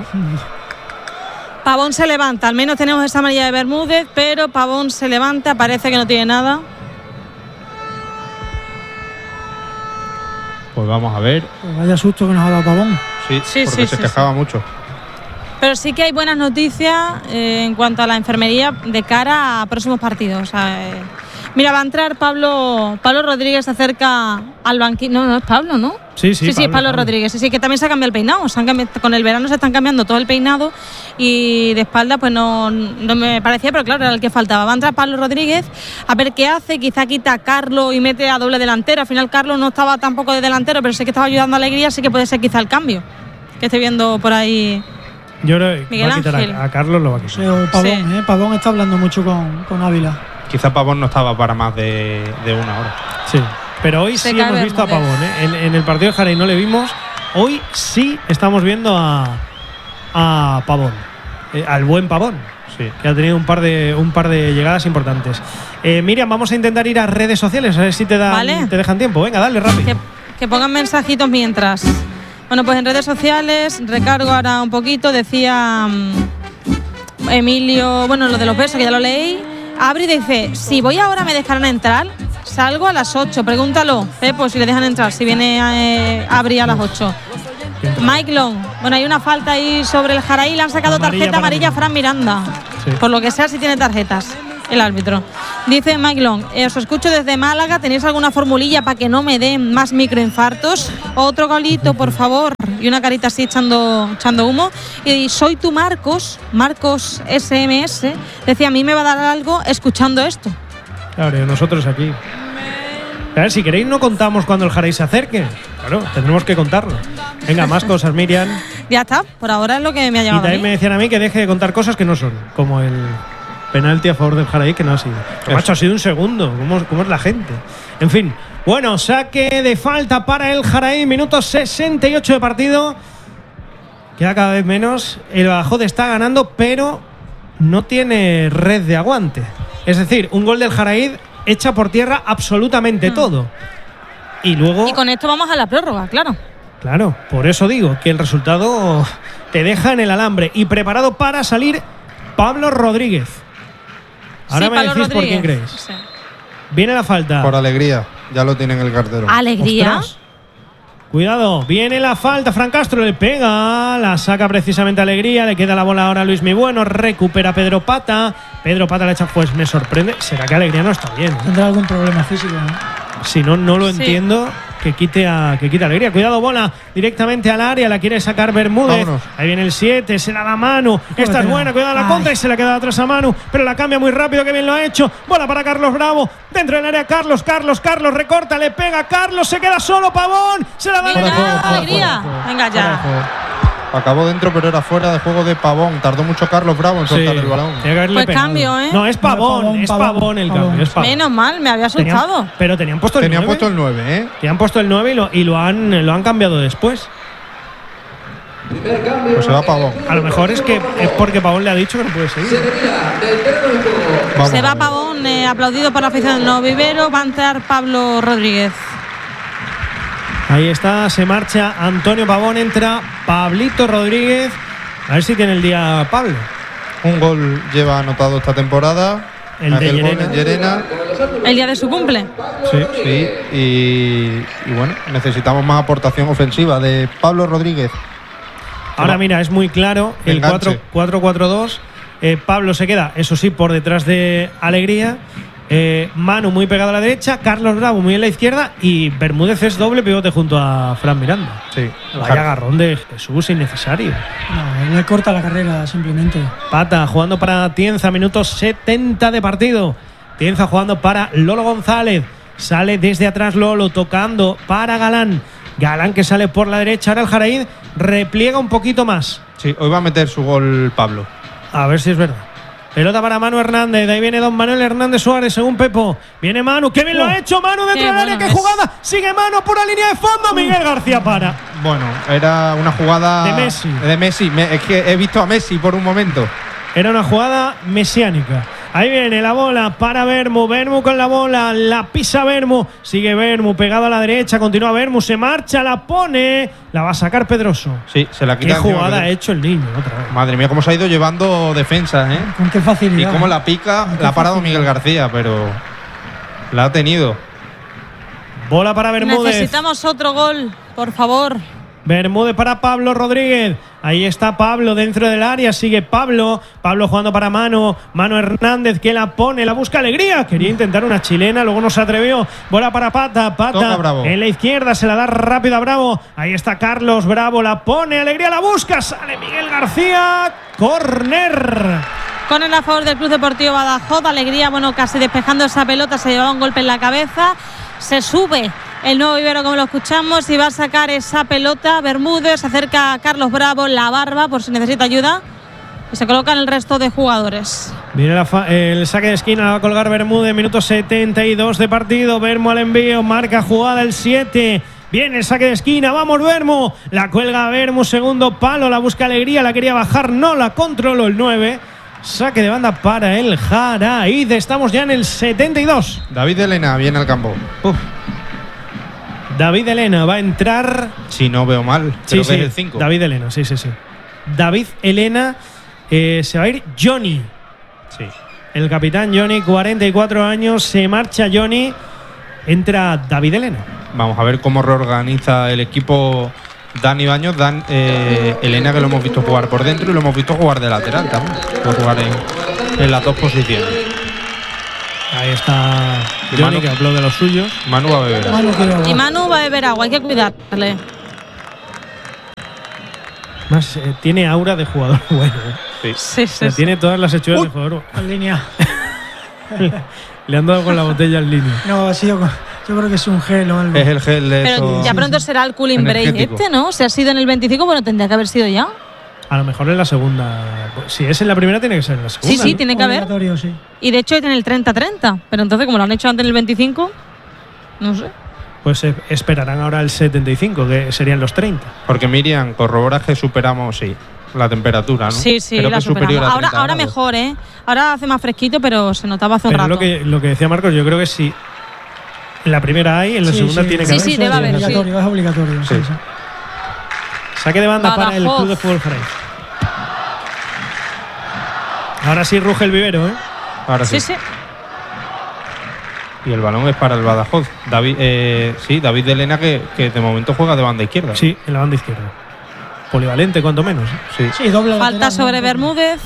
Speaker 3: Pavón se levanta, al menos tenemos esa amarilla de Bermúdez, pero Pavón se levanta, parece que no tiene nada.
Speaker 4: Pues vamos a ver.
Speaker 1: Pues vaya susto que nos ha dado Pavón.
Speaker 4: Sí, porque se quejaba mucho.
Speaker 3: Pero sí que hay buenas noticias en cuanto a la enfermería de cara a próximos partidos. O sea, mira, va a entrar Pablo Rodríguez, se acerca al banquillo. No es Pablo, ¿no?
Speaker 2: Sí,
Speaker 3: es Pablo Rodríguez. Sí, que también se ha cambiado el peinado. Con el verano se están cambiando todo el peinado y de espalda pues no me parecía, pero claro, era el que faltaba. Va a entrar Pablo Rodríguez a ver qué hace. Quizá quita a Carlos y mete a doble delantero. Al final Carlos no estaba tampoco de delantero, pero sé que estaba ayudando a Alegría, así que puede ser quizá el cambio que estoy viendo por ahí.
Speaker 2: Yo creo que
Speaker 3: Miguel
Speaker 2: va a quitar a Carlos, lo va a quitar.
Speaker 1: Pavón, Pavón está hablando mucho con Ávila.
Speaker 4: Quizá Pavón no estaba para más de una hora.
Speaker 2: Sí, pero hoy sí hemos visto a Pavón, ¿eh? En el partido de Jaraí no le vimos. Hoy sí estamos viendo a Pavón, al buen Pavón, sí, que ha tenido un par de llegadas importantes. Miriam, vamos a intentar ir a redes sociales a ver si te dejan tiempo. Venga, dale rápido.
Speaker 3: Que pongan mensajitos mientras. Bueno, pues en redes sociales, recargo ahora un poquito, decía Emilio, bueno, lo de los besos, que ya lo leí. Abri dice, si voy ahora me dejarán entrar, salgo a las 8, pregúntalo, Pepo, si le dejan entrar, si viene Abri a las 8. Mike Long. Bueno, hay una falta ahí sobre el Jaraí. Le han sacado tarjeta amarilla a Fran Miranda. Sí. Por lo que sea, si tiene tarjetas el árbitro. Dice Mike Long, os escucho desde Málaga. ¿Tenéis alguna formulilla para que no me den más microinfartos? Otro golito, por favor. Y una carita así echando humo. Y soy tu Marcos SMS. Decía, a mí me va a dar algo escuchando esto.
Speaker 2: Claro, nosotros aquí. A ver, si queréis no contamos cuando el Jaraí se acerque. Claro, tendremos que contarlo. Venga, más cosas, Miriam.
Speaker 3: Ya está, por ahora es lo que me ha llamado.
Speaker 2: Y también me decían a mí que deje de contar cosas que no son, como el penalti a favor del Jaraí, que no ha sido. Macho, ha sido un segundo. ¿Cómo es la gente? En fin, bueno, saque de falta para el Jaraí, minuto 68 de partido. Queda cada vez menos. El Badajoz está ganando, pero no tiene red de aguante. Es decir, un gol del Jaraí echa por tierra absolutamente todo. Y luego.
Speaker 3: Y con esto vamos a la prórroga, claro.
Speaker 2: Claro, por eso digo que el resultado te deja en el alambre. Y preparado para salir Pablo Rodríguez. Ahora me decís por quién creéis. Sí. Viene la falta.
Speaker 4: Por Alegría, ya lo tiene en el cartero.
Speaker 3: ¿Alegría?
Speaker 2: Ostras. Cuidado, viene la falta. Fran Castro le pega, la saca precisamente Alegría. Le queda la bola ahora a Luis Mibueno. Recupera Pedro Pata. Pedro Pata le echa, pues me sorprende. ¿Será que Alegría no está bien?
Speaker 1: ¿Tendrá algún problema físico?
Speaker 2: Si no, no lo entiendo. Que quite Alegría. Cuidado, bola directamente al área. La quiere sacar Bermúdez. Vámonos. Ahí viene el 7. Se la da Manu. Esta es buena. Cuidado la contra. Y se la queda atrás a Manu. Pero la cambia muy rápido. Que bien lo ha hecho. Bola para Carlos Bravo. Dentro del área Carlos. Recorta. Le pega. Carlos se queda solo. Pavón. Se la da.
Speaker 3: Alegría. Venga ya.
Speaker 4: Acabó dentro, pero era fuera de juego de Pavón. Tardó mucho Carlos Bravo en soltar el balón.
Speaker 3: Pues cambio, ¿eh?
Speaker 2: No, es Pavón. Es Pavón el cambio. Es Pavón.
Speaker 3: Menos mal, me había asustado.
Speaker 2: Pero tenían puesto el 9.
Speaker 4: Tenían puesto el 9, ¿eh?
Speaker 2: Tenían puesto el 9 y lo han cambiado después.
Speaker 4: Pues se va Pavón.
Speaker 2: A lo mejor es porque Pavón le ha dicho que no puede seguir.
Speaker 3: Se va Pavón, aplaudido por la afición del Nuevo Vivero. Va a entrar Pablo Rodríguez.
Speaker 2: Ahí está, se marcha Antonio Pavón, entra Pablito Rodríguez. A ver si tiene el día Pablo.
Speaker 4: Un gol lleva anotado esta temporada.
Speaker 2: El de
Speaker 4: Llerena.
Speaker 3: El día de su cumple.
Speaker 4: Sí. Y bueno, necesitamos más aportación ofensiva de Pablo Rodríguez.
Speaker 2: Ahora mira, es muy claro el 4-4-2. Pablo se queda, eso sí, por detrás de Alegría. Manu muy pegado a la derecha, Carlos Bravo muy en la izquierda y Bermúdez es doble pivote junto a Fran Miranda.
Speaker 4: Sí.
Speaker 2: Vaya agarrón de Jesús innecesario.
Speaker 1: No, le corta la carrera simplemente.
Speaker 2: Pata jugando para Tienza, minutos 70 de partido. Tienza jugando para Lolo González. Sale desde atrás Lolo, tocando para Galán. Galán que sale por la derecha. Ahora el Jaraí repliega un poquito más.
Speaker 4: Sí, hoy va a meter su gol Pablo.
Speaker 2: A ver si es verdad. Pelota para Manu Hernández. De ahí viene don Manuel Hernández Suárez, según Pepo. Viene Manu. ¡Qué bien lo ha hecho Manu dentro del área! ¡Qué jugada! Sigue Manu por la línea de fondo. Miguel García para.
Speaker 4: Bueno, era una jugada
Speaker 2: de Messi.
Speaker 4: Es que he visto a Messi por un momento.
Speaker 2: Era una jugada mesiánica. Ahí viene la bola para Bermu. Bermu con la bola. La pisa Bermu. Sigue Bermu pegado a la derecha. Continúa Bermu. Se marcha. La pone. La va a sacar Pedroso.
Speaker 4: Sí, se la quita.
Speaker 2: Qué jugada ha hecho el niño otra vez.
Speaker 4: Madre mía, cómo se ha ido llevando defensa, ¿eh?
Speaker 1: Con qué facilidad.
Speaker 4: Y cómo la pica. La ha parado Miguel García, pero la ha tenido.
Speaker 2: Bola para Bermúdez.
Speaker 3: Necesitamos otro gol, por favor.
Speaker 2: Bermúdez para Pablo Rodríguez. Ahí está Pablo dentro del área. Sigue Pablo. Pablo jugando para Manu Hernández que la pone. La busca Alegría. Quería intentar una chilena. Luego no se atrevió. Bola para Pata. En la izquierda. Se la da rápido a Bravo. Ahí está Carlos Bravo. La pone. Alegría la busca. Sale Miguel García. Córner.
Speaker 3: Con el a favor del Club Deportivo Badajoz. Alegría, bueno, casi despejando esa pelota. Se llevaba un golpe en la cabeza. Se sube el Nuevo Vivero, como lo escuchamos, y va a sacar esa pelota. Bermúdez, se acerca a Carlos Bravo, la barba, por si necesita ayuda. Y se colocan el resto de jugadores.
Speaker 2: Viene el saque de esquina, la va a colgar Bermúdez, minuto 72 de partido. Bermo al envío, marca jugada el 7. Viene el saque de esquina, vamos Bermo. La cuelga Bermo, segundo palo, la busca Alegría, la quería bajar, no la controló el 9. Saque de banda para el Jaraí. Estamos ya en el 72.
Speaker 4: David Elena viene al campo.
Speaker 2: David Elena va a entrar.
Speaker 4: Si no veo mal, creo que es el 5.
Speaker 2: David Elena, sí. David Elena, se va a ir Johnny.
Speaker 4: Sí.
Speaker 2: El capitán Johnny, 44 años, se marcha Johnny. Entra David Elena.
Speaker 4: Vamos a ver cómo reorganiza el equipo Dani Baños, Elena, que lo hemos visto jugar por dentro y lo hemos visto jugar de lateral también. Puede jugar en las dos posiciones.
Speaker 2: Ahí está Johnny, que habló de los suyos.
Speaker 4: Manu va a beber agua.
Speaker 3: Y Manu va a beber agua, hay que cuidarle.
Speaker 2: Más, tiene aura de jugador bueno.
Speaker 3: Sí.
Speaker 2: Tiene todas las hechuras de jugador.
Speaker 1: En línea.
Speaker 2: Le han dado con la botella en línea.
Speaker 1: No, ha sido. Yo creo que es un gel o algo.
Speaker 4: Es el gel de
Speaker 3: Pero
Speaker 4: eso.
Speaker 3: ya pronto será el cooling break ¿no? Si ha sido en el 25, bueno, tendría que haber sido ya.
Speaker 2: A lo mejor en la segunda. Si es en la primera, tiene que ser en la segunda.
Speaker 3: Sí,
Speaker 2: ¿no?
Speaker 3: tiene que haber.
Speaker 1: Sí.
Speaker 3: Y de hecho es en el 30-30. Pero entonces, como lo han hecho antes en el 25, no sé.
Speaker 2: Pues esperarán ahora el 75, que serían los 30.
Speaker 4: Porque Miriam, corroboras que superamos, la temperatura, ¿no?
Speaker 3: Sí,
Speaker 4: creo
Speaker 3: la
Speaker 4: que superior a 30
Speaker 3: ahora
Speaker 4: grados.
Speaker 3: mejor, ¿eh? Ahora hace más fresquito, pero se notaba hace un rato.
Speaker 2: Lo que decía Marcos, yo creo que si en la primera hay, en la segunda tiene que haber.
Speaker 3: Sí, debe haber.
Speaker 1: Es obligatorio. Sí.
Speaker 2: Saque de banda
Speaker 3: Badajoz.
Speaker 2: para el Club de Fútbol Jerez. Ahora sí ruge el vivero, ¿eh?
Speaker 4: Ahora sí. Y el balón es para el Badajoz. David de Elena, que de momento juega de banda izquierda.
Speaker 2: Sí, en la banda izquierda. Polivalente, cuanto menos.
Speaker 1: Sí, doble
Speaker 3: Falta
Speaker 1: lateral,
Speaker 3: sobre
Speaker 1: ¿no?
Speaker 3: Bermúdez.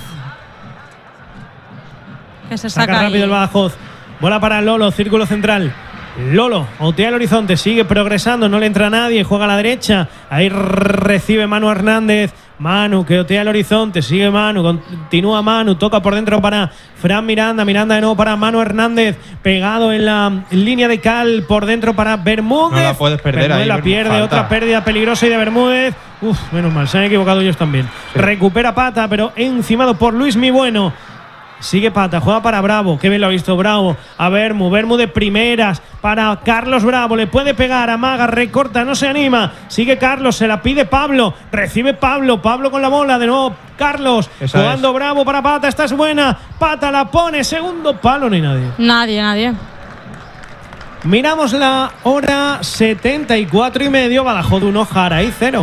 Speaker 3: Que se
Speaker 2: Saca
Speaker 3: saca
Speaker 2: rápido
Speaker 3: ahí.
Speaker 2: el Badajoz. Bola para Lolo, círculo central. Lolo, otea el horizonte, sigue progresando, no le entra nadie, juega a la derecha. Ahí recibe Manu Hernández. Manu que otea el horizonte, sigue Manu, continúa Manu, toca por dentro para Fran Miranda, Miranda de nuevo para Manu Hernández, pegado en la línea de cal, por dentro para Bermúdez.
Speaker 4: No la puedes perder.
Speaker 2: Bermúdez
Speaker 4: ahí.
Speaker 2: la pierde,
Speaker 4: Falta.
Speaker 2: otra pérdida peligrosa y de Bermúdez. Menos mal, se han equivocado ellos también.
Speaker 4: Sí.
Speaker 2: Recupera Pata, pero encimado por Luis Mi Bueno. Sigue Pata, juega para Bravo. Qué bien lo ha visto Bravo. A Bermú de primeras para Carlos Bravo. Le puede pegar, amaga, recorta, no se anima. Sigue Carlos, se la pide Pablo. Recibe Pablo con la bola. De nuevo Carlos.
Speaker 4: Esa
Speaker 2: jugando
Speaker 4: es.
Speaker 2: Bravo para Pata. Esta es buena. Pata la pone. Segundo palo, ni nadie.
Speaker 3: Nadie.
Speaker 2: Miramos la hora 74:30. Badajoz 1, Jaraí 0.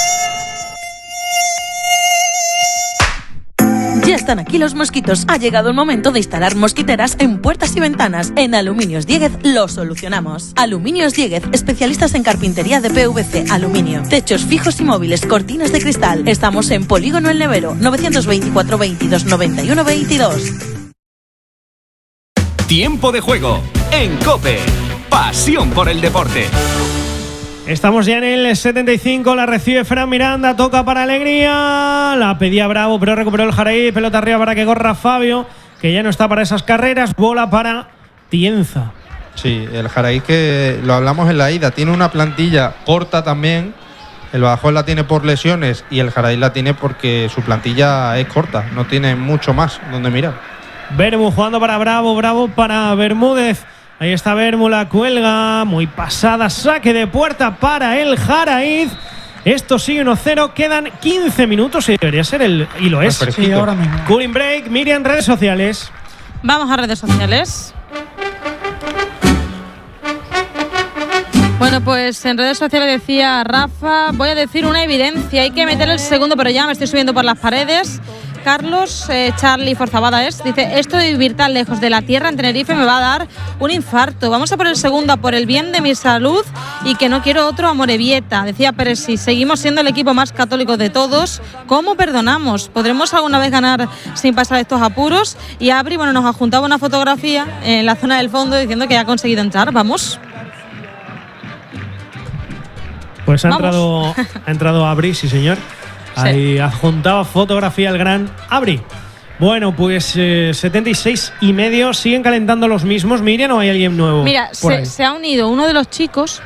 Speaker 5: Ya están aquí los mosquitos. Ha llegado el momento de instalar mosquiteras en puertas y ventanas. En Aluminios Dieguez lo solucionamos. Aluminios Dieguez, especialistas en carpintería de PVC, aluminio, techos fijos y móviles, cortinas de cristal. Estamos en Polígono El Nevero, 924 22 91 22.
Speaker 6: Tiempo de juego en COPE. Pasión por el deporte.
Speaker 2: Estamos ya en el 75, la recibe Fran Miranda, toca para Alegría, la pedía Bravo, pero recuperó el Jaraí, pelota arriba para que corra Fabio, que ya no está para esas carreras, bola para Tienza.
Speaker 4: Sí, el Jaraí, que lo hablamos en la ida, tiene una plantilla corta también. El Badajoz la tiene por lesiones y el Jaraí la tiene porque su plantilla es corta, no tiene mucho más donde mirar.
Speaker 2: Bermú jugando para Bravo, Bravo para Bermúdez. Ahí está Bermú, la cuelga, muy pasada, saque de puerta para el Jaraíz. Esto sigue 1-0, quedan 15 minutos y debería ser y lo es.
Speaker 1: Sí, ahora mismo.
Speaker 2: Cooling break, Miriam, redes sociales.
Speaker 3: Vamos a redes sociales. Bueno, pues en redes sociales decía Rafa, voy a decir una evidencia, hay que meter el segundo, pero ya me estoy subiendo por las paredes. Carlos, Charlie Forzabada dice, esto de vivir tan lejos de la tierra en Tenerife me va a dar un infarto. Vamos a por el segundo, por el bien de mi salud y que no quiero otro Amorebieta. Decía Pérez, si seguimos siendo el equipo más católico de todos, ¿cómo perdonamos? ¿Podremos alguna vez ganar sin pasar estos apuros? Y Abri, bueno, nos ha juntado una fotografía en la zona del fondo diciendo que ha conseguido entrar. Vamos.
Speaker 2: Pues ha entrado Abri, sí señor. Ahí adjuntaba fotografía el gran Abri. Bueno, pues 76:30. ¿Siguen calentando los mismos, Miriam, o hay alguien nuevo?
Speaker 3: Mira, se ha unido uno de los chicos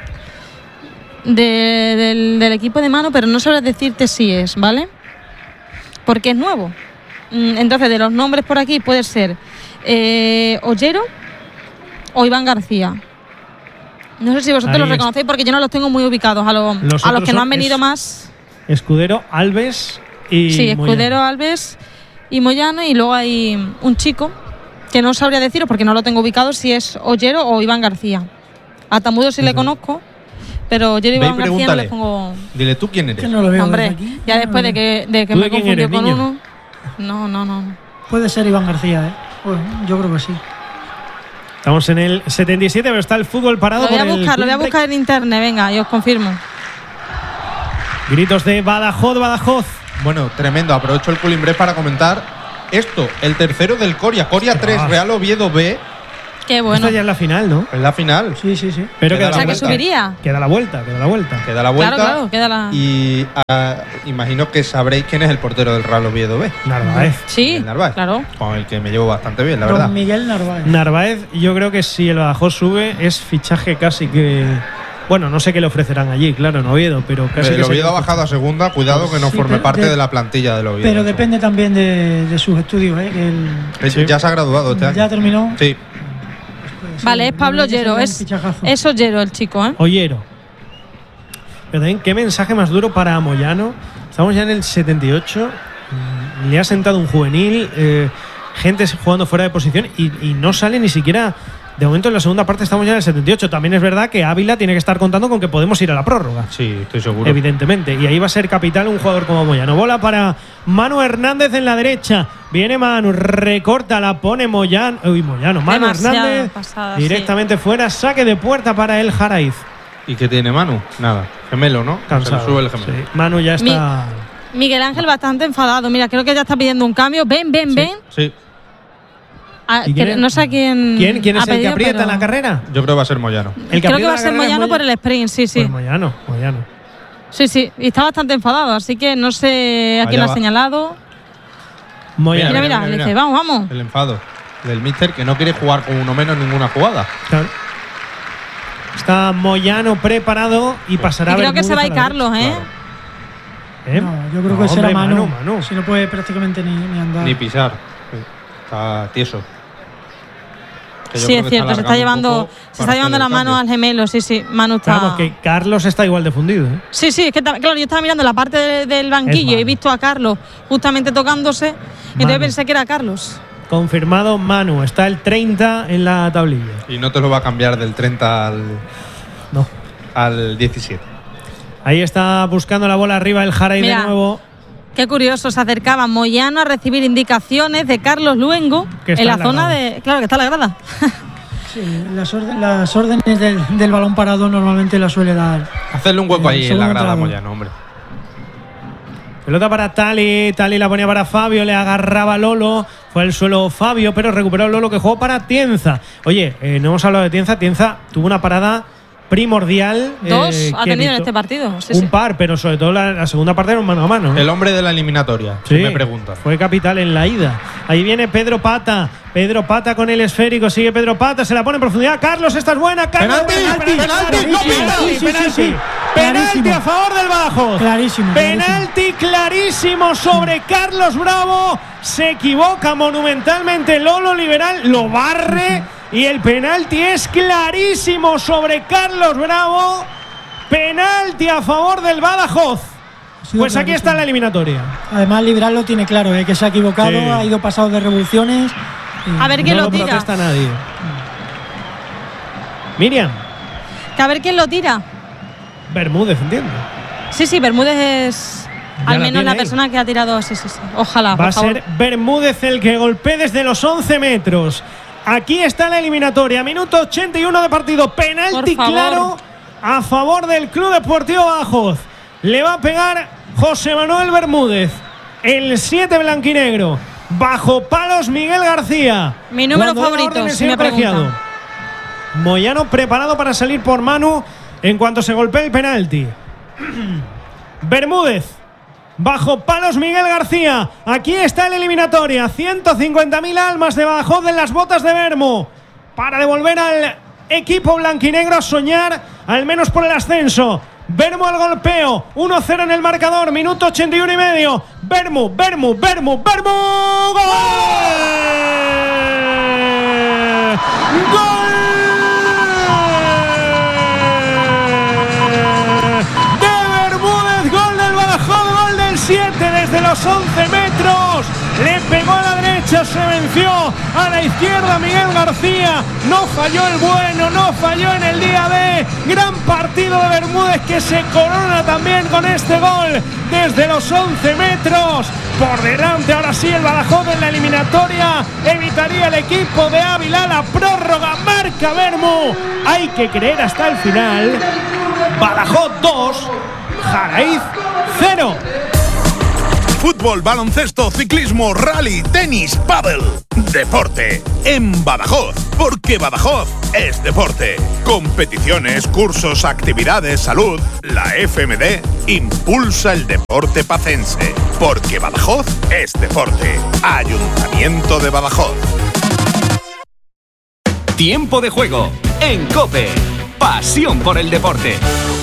Speaker 3: del equipo de mano, pero no sabría decirte si es, ¿vale? Porque es nuevo. Entonces, de los nombres por aquí puede ser Ollero o Iván García. No sé si vosotros los reconocéis porque yo no los tengo muy ubicados a los que no han venido más.
Speaker 2: Escudero, Alves y
Speaker 3: sí, Escudero,
Speaker 2: Moyano.
Speaker 3: Alves y Moyano, y luego hay un chico que no sabría deciros porque no lo tengo ubicado si es Ollero o Iván García. A Tamudo sí le conozco, pero Ollero y Iván García no le pongo.
Speaker 4: Dile tú quién eres.
Speaker 1: Que no lo veo.
Speaker 3: Hombre,
Speaker 1: aquí.
Speaker 3: ya después de que me confundió con uno. No.
Speaker 1: Puede ser Iván García, ¿eh? Bueno, yo creo que sí.
Speaker 2: Estamos en el 77, pero está el fútbol parado.
Speaker 3: Lo voy a buscar en internet, venga, y os confirmo.
Speaker 2: Gritos de Badajoz.
Speaker 4: Bueno, tremendo. Aprovecho el Cooling Break para comentar esto. El tercero del Coria. Coria 3, Real Oviedo B.
Speaker 3: Qué bueno.
Speaker 2: Esta ya es la final, ¿no?
Speaker 4: Es la final.
Speaker 1: Sí.
Speaker 2: Pero
Speaker 3: o sea, que subiría.
Speaker 2: Queda la vuelta.
Speaker 4: Queda la vuelta.
Speaker 3: Claro, queda la…
Speaker 4: Y imagino que sabréis quién es el portero del Real Oviedo B.
Speaker 2: Narváez.
Speaker 3: Sí,
Speaker 4: Miguel Narváez,
Speaker 3: claro.
Speaker 4: Con el que me llevo bastante bien, la verdad.
Speaker 1: Don Miguel Narváez.
Speaker 2: Narváez, yo creo que si el Badajoz sube, es fichaje casi que… Bueno, no sé qué le ofrecerán allí, claro, en Oviedo, pero casi
Speaker 4: El
Speaker 2: que
Speaker 4: Oviedo ha bajado a segunda, cuidado que no
Speaker 1: Sí,
Speaker 4: forme
Speaker 1: pero
Speaker 4: parte de la plantilla del Oviedo.
Speaker 1: Pero depende también de sus estudios, que
Speaker 4: Sí. Ya se ha graduado este año.
Speaker 1: ya terminó.
Speaker 4: Sí.
Speaker 3: Vale, es Pablo Llero. Es Ollero el chico, ¿eh?
Speaker 2: Ollero. Pero también, qué mensaje más duro para Moyano. Estamos ya en el 78. Le ha sentado un juvenil, gente jugando fuera de posición y no sale ni siquiera. De momento en la segunda parte estamos ya en el 78. También es verdad que Ávila tiene que estar contando con que podemos ir a la prórroga.
Speaker 4: Sí, estoy seguro.
Speaker 2: Evidentemente. Y ahí va a ser capital un jugador como Moyano. Bola para Manu Hernández en la derecha. Viene Manu, recorta, la pone Moyano. Manu Hernández
Speaker 3: pasada,
Speaker 2: directamente fuera. Saque de puerta para el Jaraiz.
Speaker 4: ¿Y qué tiene Manu? Nada. Gemelo, ¿no?
Speaker 2: Cansado.
Speaker 4: Se le sube el gemelo.
Speaker 2: Sí. Manu ya está.
Speaker 3: Miguel Ángel bastante enfadado. Mira, creo que ya está pidiendo un cambio. Ven.
Speaker 4: Sí.
Speaker 3: No sé a quién.
Speaker 2: ¿Quién es
Speaker 3: ha
Speaker 2: el que
Speaker 3: pedido,
Speaker 2: aprieta en la
Speaker 3: pero…
Speaker 2: carrera?
Speaker 4: Yo creo que va a ser Moyano.
Speaker 3: Creo que va a ser Moyano por el sprint, sí.
Speaker 2: Pues Moyano.
Speaker 3: Sí. Y está bastante enfadado, así que no sé a quién lo ha señalado.
Speaker 2: Moyano.
Speaker 3: Mira, le dice, vamos.
Speaker 4: El enfado del míster que no quiere jugar con uno menos en ninguna jugada.
Speaker 2: Claro. Está Moyano preparado y pasará a
Speaker 3: creo que
Speaker 2: Bermúdez
Speaker 3: se va a ir
Speaker 2: a la
Speaker 3: Carlos,
Speaker 2: derecha.
Speaker 1: No, yo creo que será
Speaker 2: Manu.
Speaker 1: Si no puede prácticamente ni andar.
Speaker 4: Ni pisar. Está tieso.
Speaker 3: Sí, es cierto, se está llevando la mano al gemelo, sí, Manu está…
Speaker 2: Vamos, que Carlos está igual de fundido, ¿eh?
Speaker 3: Sí, es que claro, yo estaba mirando la parte del banquillo y he visto a Carlos justamente tocándose, entonces pensé que era Carlos.
Speaker 2: Confirmado Manu, está el 30 en la tablilla.
Speaker 4: Y no te lo va a cambiar del 30 al 17.
Speaker 2: Ahí está buscando la bola arriba el Jaraiz de nuevo.
Speaker 3: Qué curioso, se acercaba Moyano a recibir indicaciones de Carlos Luengo en la zona de… Claro, que está la grada.
Speaker 1: Sí, las órdenes del balón parado normalmente las suele dar.
Speaker 4: Hacerle un hueco ahí en la grada, Moyano, hombre.
Speaker 2: Pelota para Tali la ponía para Fabio, le agarraba Lolo, fue al suelo Fabio, pero recuperó Lolo que jugó para Tienza. Oye, no hemos hablado de Tienza tuvo una parada primordial.
Speaker 3: Dos ha tenido en este partido.
Speaker 2: Un par, pero sobre todo la segunda parte era un mano a mano.
Speaker 4: El hombre de la eliminatoria, si me preguntas.
Speaker 2: Fue capital en la ida. Ahí viene Pedro Pata con el esférico, sigue Pedro Pata, se la pone en profundidad. Carlos, esta es buena. Carlos, penalti a favor del Badajoz.
Speaker 1: Clarísimo.
Speaker 2: Penalti clarísimo sobre Carlos Bravo. Se equivoca monumentalmente Lolo Liberal, lo barre. Y el penalti es clarísimo sobre Carlos Bravo. Penalti a favor del Badajoz. Pues aquí está la eliminatoria.
Speaker 1: Además, Liberal lo tiene claro, que se ha equivocado, ha ido pasado de revoluciones.
Speaker 3: A ver quién lo tira.
Speaker 2: No protesta nadie. Miriam.
Speaker 3: Que a ver quién lo tira.
Speaker 2: Bermúdez, entiendo.
Speaker 3: Sí, Bermúdez es al menos la persona que ha tirado. Sí. Ojalá.
Speaker 2: Va a ser Bermúdez el que golpee desde los 11 metros. Aquí está la eliminatoria, minuto 81 de partido, penalti claro a favor del Club Deportivo Badajoz. Le va a pegar José Manuel Bermúdez, el 7 blanquinegro, bajo palos Miguel García.
Speaker 3: Mi número favorito, si me preguntan.
Speaker 2: Moyano preparado para salir por Manu en cuanto se golpee el penalti. Bermúdez. Bajo palos Miguel García. Aquí está la eliminatoria. 150.000 almas de Badajoz en las botas de Bermo para devolver al equipo blanquinegro a soñar al menos por el ascenso. Bermo al golpeo. 1-0 en el marcador. Minuto 81 y medio. Bermo. ¡Gol! ¡Gol! Desde los 11 metros le pegó a la derecha, se venció a la izquierda Miguel García, no falló el bueno, no falló en el día de gran partido de Bermúdez que se corona también con este gol desde los 11 metros. Por delante ahora sí el Badajoz en la eliminatoria, evitaría el equipo de Ávila la prórroga, marca Bermú, hay que creer hasta el final. Badajoz 2, Jaraiz 0.
Speaker 9: Fútbol, baloncesto, ciclismo, rally, tenis, pádel. Deporte en Badajoz, porque Badajoz es deporte. Competiciones, cursos, actividades, salud. La FMD impulsa el deporte pacense, porque Badajoz es deporte. Ayuntamiento de Badajoz.
Speaker 6: Tiempo de juego en COPE. Pasión por el deporte.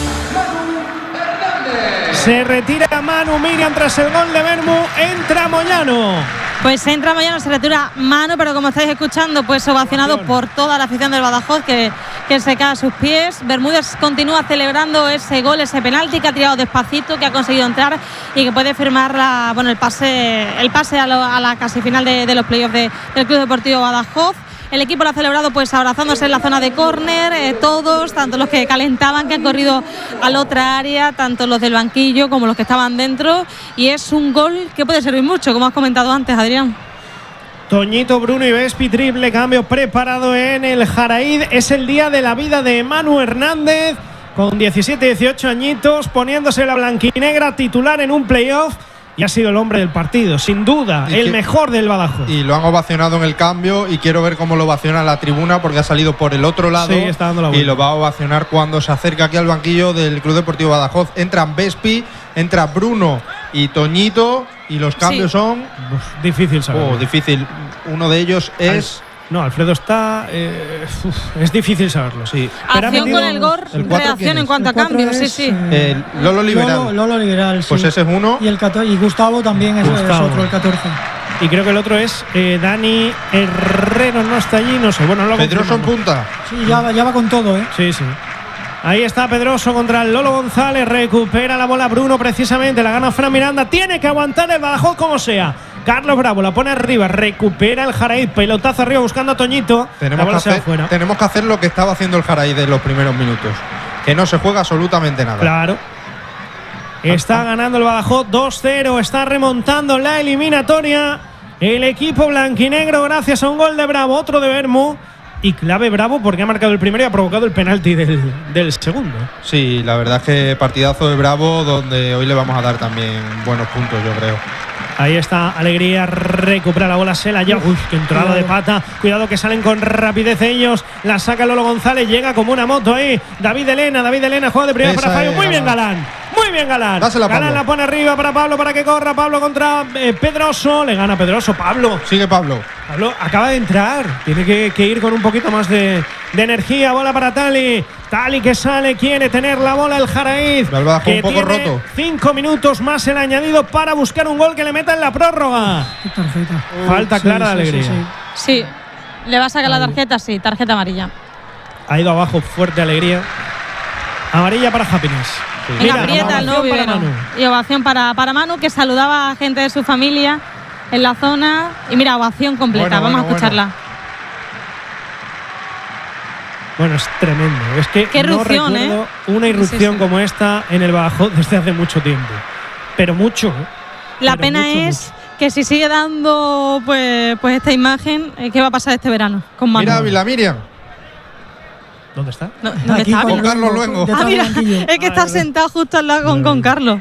Speaker 2: Se retira Manu Miriam tras el gol de Bermú. Entra Moyano.
Speaker 3: Pues entra Moyano, se retira Manu, pero como estáis escuchando, pues ovacionado por toda la afición del Badajoz que se cae a sus pies. Bermúdez continúa celebrando ese gol, ese penalti que ha tirado despacito, que ha conseguido entrar y que puede firmar el pase a la casi final de los playoffs del Club Deportivo Badajoz. El equipo lo ha celebrado pues abrazándose en la zona de córner, todos, tanto los que calentaban, que han corrido a la otra área, tanto los del banquillo como los que estaban dentro. Y es un gol que puede servir mucho, como has comentado antes, Adrián.
Speaker 2: Toñito, Bruno y Vespi, triple cambio preparado en el Jaraíz. Es el día de la vida de Manu Hernández, con 17-18 añitos, poniéndose la blanquinegra titular en un playoff. Y ha sido el hombre del partido, sin duda, el mejor del Badajoz.
Speaker 4: Y lo han ovacionado en el cambio y quiero ver cómo lo ovaciona la tribuna porque ha salido por el otro lado.
Speaker 2: Sí, está dando la vuelta.
Speaker 4: Y lo va a ovacionar cuando se acerca aquí al banquillo del Club Deportivo Badajoz. Entran Vespi, entra Bruno y Toñito y los cambios son…
Speaker 2: Difícil saber.
Speaker 4: Difícil. Uno de ellos es…
Speaker 2: No, Alfredo está… es difícil saberlo, sí.
Speaker 3: Acción con el gol, reacción en cuanto a cambios, sí.
Speaker 4: Lolo Liberal.
Speaker 1: Lolo Liberal, sí.
Speaker 4: Pues ese es uno.
Speaker 1: Y Gustavo también es otro, el 14.
Speaker 2: Y creo que el otro es Dani Herrero, no está allí, no sé. Bueno,
Speaker 4: Pedroso en punta.
Speaker 1: Sí, ya va con todo, ¿eh?
Speaker 2: Sí. Ahí está Pedroso contra el Lolo González. Recupera la bola Bruno precisamente. La gana Fran Miranda. Tiene que aguantar el Badajoz como sea. Carlos Bravo la pone arriba. Recupera el Jaraíz. Pelotazo arriba buscando a Toñito.
Speaker 4: Tenemos que hacer lo que estaba haciendo el Jaraíz en los primeros minutos. Que no se juega absolutamente nada.
Speaker 2: Claro. Está ganando el Badajoz 2-0. Está remontando la eliminatoria. El equipo blanquinegro gracias a un gol de Bravo. Otro de Bermú. Y clave Bravo porque ha marcado el primero y ha provocado el penalti del segundo.
Speaker 4: Sí, la verdad es que partidazo de Bravo donde hoy le vamos a dar también buenos puntos, yo creo.
Speaker 2: Ahí está Alegría, recupera la bola Sela ya. Uy, qué entrada de pata. Cuidado que salen con rapidez ellos. La saca Lolo González, llega como una moto ahí. David Elena, juega de primera para Fabio. Muy bien Galán.
Speaker 4: Dásela,
Speaker 2: Galán la pone arriba para Pablo para que corra. Pablo contra Pedroso. Le gana Pedroso. Pablo.
Speaker 4: Sigue Pablo.
Speaker 2: Pablo acaba de entrar. Tiene que ir con un poquito más de energía. Bola para Tali. Tali que sale, quiere tener la bola el Jaraíz.
Speaker 4: Que un poco roto.
Speaker 2: 5 minutos más el añadido para buscar un gol que le meta en la prórroga.
Speaker 1: Tarjeta.
Speaker 2: Falta clara de Alegría.
Speaker 3: Sí. ¿Le va a sacar la tarjeta? Sí, tarjeta amarilla.
Speaker 2: Ha ido abajo fuerte Alegría. Amarilla para Happiness.
Speaker 3: Sí. Mira, aprieta el nuevo y ovación para Manu, que saludaba a gente de su familia en la zona. Y mira, ovación completa. Vamos a escucharla.
Speaker 2: Bueno, es tremendo. Es que
Speaker 3: qué
Speaker 2: no
Speaker 3: irrupción,
Speaker 2: recuerdo una irrupción como esta en el Badajoz desde hace mucho tiempo. Pero mucho.
Speaker 3: La pena es que si sigue dando pues esta imagen, ¿qué va a pasar este verano con Manu?
Speaker 4: Mira Ávila, Miriam.
Speaker 2: ¿Dónde está?
Speaker 3: ¿Dónde está?
Speaker 4: Con Carlos Luengo.
Speaker 3: Mira, es que está sentado justo al lado con Carlos.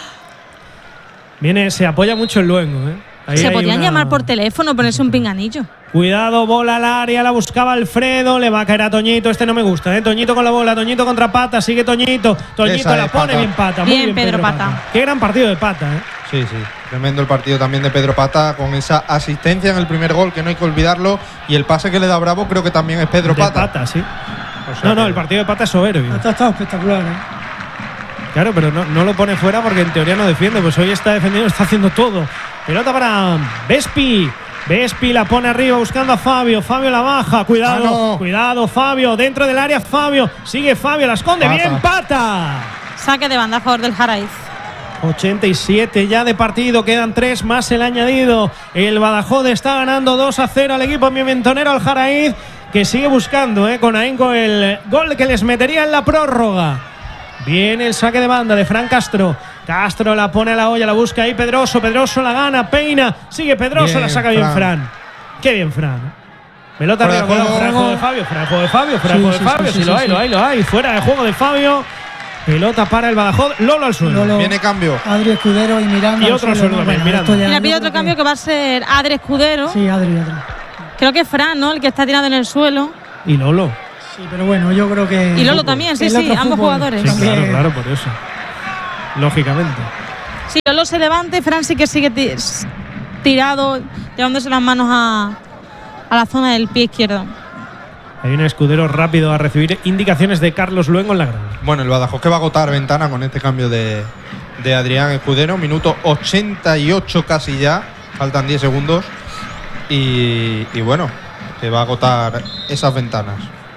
Speaker 2: Se apoya mucho el Luengo, ¿eh?
Speaker 3: Se podían llamar por teléfono, ponerse un pinganillo.
Speaker 2: Cuidado, bola al área, la buscaba Alfredo, le va a caer a Toñito, este no me gusta, Toñito con la bola, Toñito contra Pata, sigue Toñito la pone bien Pata, muy bien
Speaker 3: Pedro Pata.
Speaker 2: Qué gran partido de Pata,
Speaker 4: Sí, tremendo el partido también de Pedro Pata, con esa asistencia en el primer gol que no hay que olvidarlo, y el pase que le da Bravo creo que también es Pedro Pata.
Speaker 2: Sí. O sea, el partido de Pata es soberbio.
Speaker 1: Pata está espectacular,
Speaker 2: Claro, pero no lo pone fuera porque en teoría no defiende, pues hoy está defendiendo, está haciendo todo. Pelota para Vespi. Vespi la pone arriba buscando a Fabio. Fabio la baja. Cuidado, Fabio. Dentro del área, Fabio. Sigue Fabio, la esconde. Bien, Pata.
Speaker 3: Saque de banda a favor del Jaraíz.
Speaker 2: 87 ya de partido. Quedan 3 más el añadido. El Badajoz está ganando 2-0 al equipo mimentonero, al Jaraíz, que sigue buscando con ahínco el gol que les metería en la prórroga. Viene el saque de banda de Fran Castro. Castro la pone a la olla, la busca ahí Pedroso. Pedroso la gana, peina. Sigue Pedroso, la saca bien Fran. Qué bien Fran. Pelota arriba, fuera de juego de Fabio. Sí, lo hay. Fuera de juego de Fabio. Pelota para el Badajoz. Lolo al suelo.
Speaker 4: Viene cambio.
Speaker 1: Adri Escudero y Miranda.
Speaker 2: Y otro al suelo también, Miranda.
Speaker 3: Mira, pide otro cambio que va a ser Adri Escudero.
Speaker 1: Sí, Adri.
Speaker 3: Creo que es Fran, ¿no? El que está tirado en el suelo.
Speaker 2: Y Lolo.
Speaker 1: Sí, pero bueno, yo creo que.
Speaker 3: Y Lolo también, sí, ambos jugadores.
Speaker 2: Sí, claro, por eso. Lógicamente.
Speaker 3: Sí, Lolo se levanta y Fran sí que sigue tirado, llevándose las manos a la zona del pie izquierdo.
Speaker 2: Hay un Escudero rápido a recibir indicaciones de Carlos Luengo en la grada.
Speaker 4: Bueno, el Badajoz que va a agotar ventana con este cambio de Adrián Escudero. Minuto 88 casi ya. Faltan 10 segundos. Y bueno, que va a agotar esas ventanas.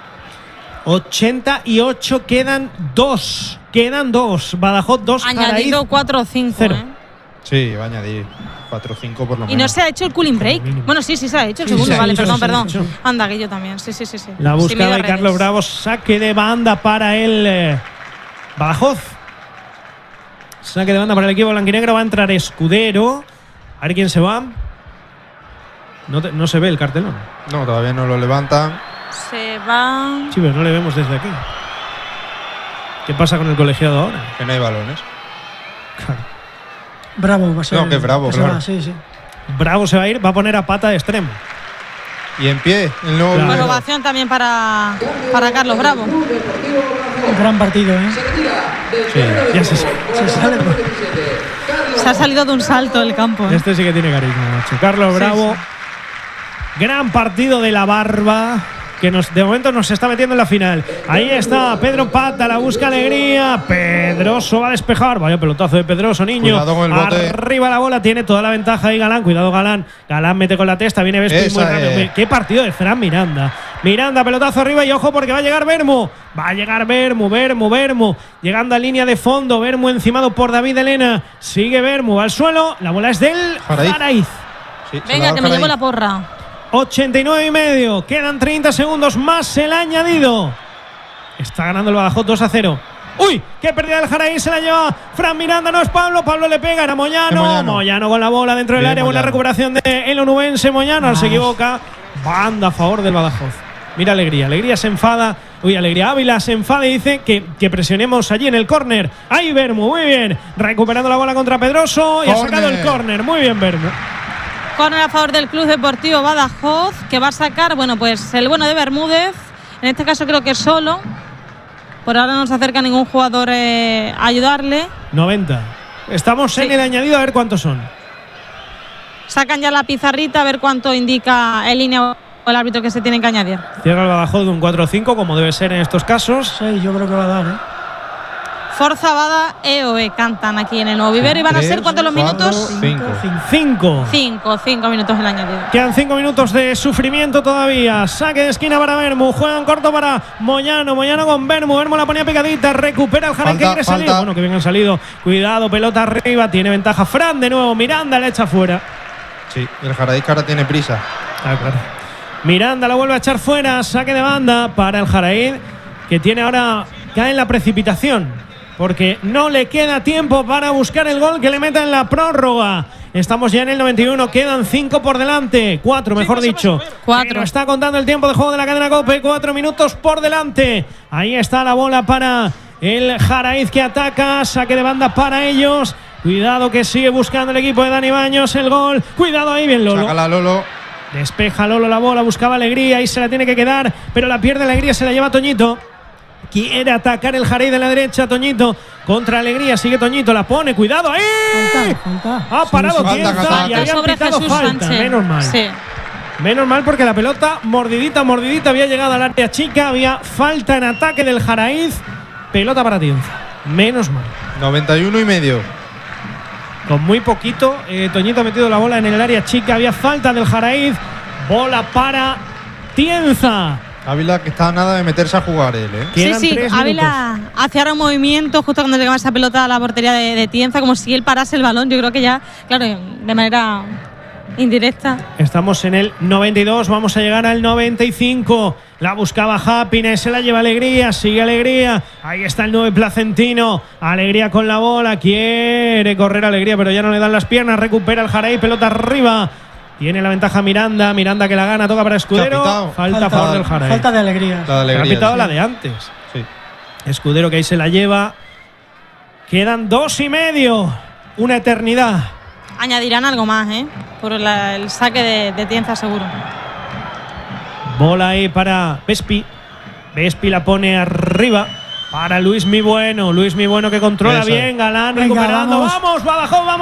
Speaker 2: 88, quedan 2. Badajoz 2.
Speaker 3: Añadido 4 o 5.
Speaker 2: 0.
Speaker 4: Sí, va a añadir 4 o 5 por lo menos.
Speaker 3: Y no se ha hecho el cooling break. Bueno, sí se ha hecho el segundo, vale, perdón. Anda, que yo también. Sí.
Speaker 2: La buscaba y Carlos Bravo, saque de banda para el Badajoz. Saque de banda para el equipo blanquinegro, va a entrar Escudero. A ver quién se va. No se ve el cartelón.
Speaker 4: No, todavía no lo levantan.
Speaker 3: Se va.
Speaker 2: Sí, pero no le vemos desde aquí. ¿Qué pasa con el colegiado ahora?
Speaker 4: Que no hay balones.
Speaker 2: Claro.
Speaker 1: Bravo va a ser.
Speaker 4: No, que Bravo, claro.
Speaker 1: Sí.
Speaker 2: Bravo se va a ir, va a poner a pata de extremo.
Speaker 4: Y en pie, el nuevo.
Speaker 3: Claro. Ovación también para Carlos Bravo.
Speaker 1: Un gran partido, ¿eh?
Speaker 2: Sí, ya se sale.
Speaker 3: Se ha salido de un salto el campo.
Speaker 2: Este sí que tiene carisma, macho. Carlos Bravo. Sí. Gran partido de la Barba, que de momento nos está metiendo en la final. Ahí está Pedro Pata, la busca Alegría. Pedroso va a despejar. Vaya pelotazo de Pedroso, niño.
Speaker 4: Cuidado con el bote.
Speaker 2: Arriba la bola, tiene toda la ventaja ahí Galán. Cuidado Galán. Galán mete con la testa, viene Vespi muy rápido. Qué partido de Fran Miranda. Miranda, pelotazo arriba y ojo porque va a llegar Bermu. Va a llegar Bermu. Llegando a línea de fondo. Bermu encimado por David Elena. Sigue Bermu, va al suelo. La bola es del Jaraiz.
Speaker 4: Sí,
Speaker 3: venga, que me llevo la porra.
Speaker 2: 89,5. Quedan 30 segundos más el añadido. Está ganando el Badajoz 2-0. ¡Uy! ¡Qué pérdida del Jaraiz! Se la lleva Fran Miranda, no es Pablo. Pablo le pega, era Moyano. Moyano con la bola dentro del área. Buena recuperación de el onubense. Moyano se equivoca. Banda a favor del Badajoz. Mira Alegría. Alegría se enfada. Alegría Ávila se enfada y dice que presionemos allí en el córner. Ahí Bermu, muy bien. Recuperando la bola contra Pedroso. Y ha sacado el córner. Muy bien Bermu.
Speaker 3: Córner a favor del Club Deportivo Badajoz, que va a sacar, pues el bueno de Bermúdez. En este caso creo que solo. Por ahora no se acerca ningún jugador a ayudarle.
Speaker 2: 90. Estamos en el añadido, a ver cuántos son.
Speaker 3: Sacan ya la pizarrita a ver cuánto indica el línea o el árbitro que se tiene que añadir.
Speaker 2: Cierra el Badajoz de un 4-5, como debe ser en estos casos.
Speaker 1: Sí, yo creo que va a dar,
Speaker 3: Forza Bada EOE cantan aquí en el nuevo vivero. ¿Y van a ser cuántos los minutos?
Speaker 2: 5
Speaker 3: minutos el añadido.
Speaker 2: Quedan 5 minutos de sufrimiento todavía. Saque de esquina para Bermu. Juega en corto para Moyano. Moyano con Bermu. Bermu la ponía picadita. Recupera el Jarán que quiere salir. Bueno, que bien han salido. Cuidado, pelota arriba. Tiene ventaja Fran de nuevo. Miranda la echa fuera.
Speaker 4: Sí, el Jaraiz ahora tiene prisa.
Speaker 2: Claro. Miranda la vuelve a echar fuera. Saque de banda para el Jaraiz, que tiene ahora. Cae en la precipitación, porque no le queda tiempo para buscar el gol que le meta en la prórroga. Estamos ya en el 91, quedan 5 por delante, 4 mejor dicho.
Speaker 3: 4.
Speaker 2: Pero está contando el tiempo de juego de la cadena COPE, 4 minutos por delante. Ahí está la bola para el Jaraiz que ataca, saque de banda para ellos. Cuidado que sigue buscando el equipo de Dani Baños el gol. Cuidado ahí, bien Lolo.
Speaker 4: Sácala Lolo.
Speaker 2: Despeja Lolo la bola, buscaba Alegría y se la tiene que quedar, pero la pierde Alegría, se la lleva Toñito. Quiere atacar el Jaraiz de la derecha, Toñito contra Alegría, sigue Toñito, la pone, cuidado ahí.
Speaker 1: Falta.
Speaker 2: Ha parado Tienza y había pitado falta. Menos mal.
Speaker 3: Sí.
Speaker 2: Menos mal porque la pelota mordidita había llegado al área chica, había falta en ataque del Jaraiz. Pelota para Tienza. Menos mal.
Speaker 4: 91,5.
Speaker 2: Con muy poquito, Toñito ha metido la bola en el área chica, había falta del Jaraiz. Bola para Tienza.
Speaker 4: Ávila que está a nada de meterse a jugar él,
Speaker 3: Sí, Ávila hacía ahora un movimiento justo cuando llegaba esa pelota a la portería de Tienza, como si él parase el balón. Yo creo que ya, claro, de manera indirecta.
Speaker 2: Estamos en el 92, vamos a llegar al 95. La buscaba Happiness, se la lleva Alegría, sigue Alegría. Ahí está el 9 placentino. Alegría con la bola, quiere correr Alegría, pero ya no le dan las piernas. Recupera el Jaraiz, pelota arriba. Tiene la ventaja Miranda que la gana, toca para Escudero. Falta a favor del Jaraiz.
Speaker 1: Falta de Alegría.
Speaker 2: Ha pitado la de antes.
Speaker 4: Sí.
Speaker 2: Escudero que ahí se la lleva. Quedan 2,5. Una eternidad.
Speaker 3: Añadirán algo más, por el saque de Tienza, seguro.
Speaker 2: Bola ahí para Vespi. Vespi la pone arriba para Luis Mi Bueno. Luis Mi Bueno que controla bien. Galán recuperando. Vamos, Badajoz, vamos.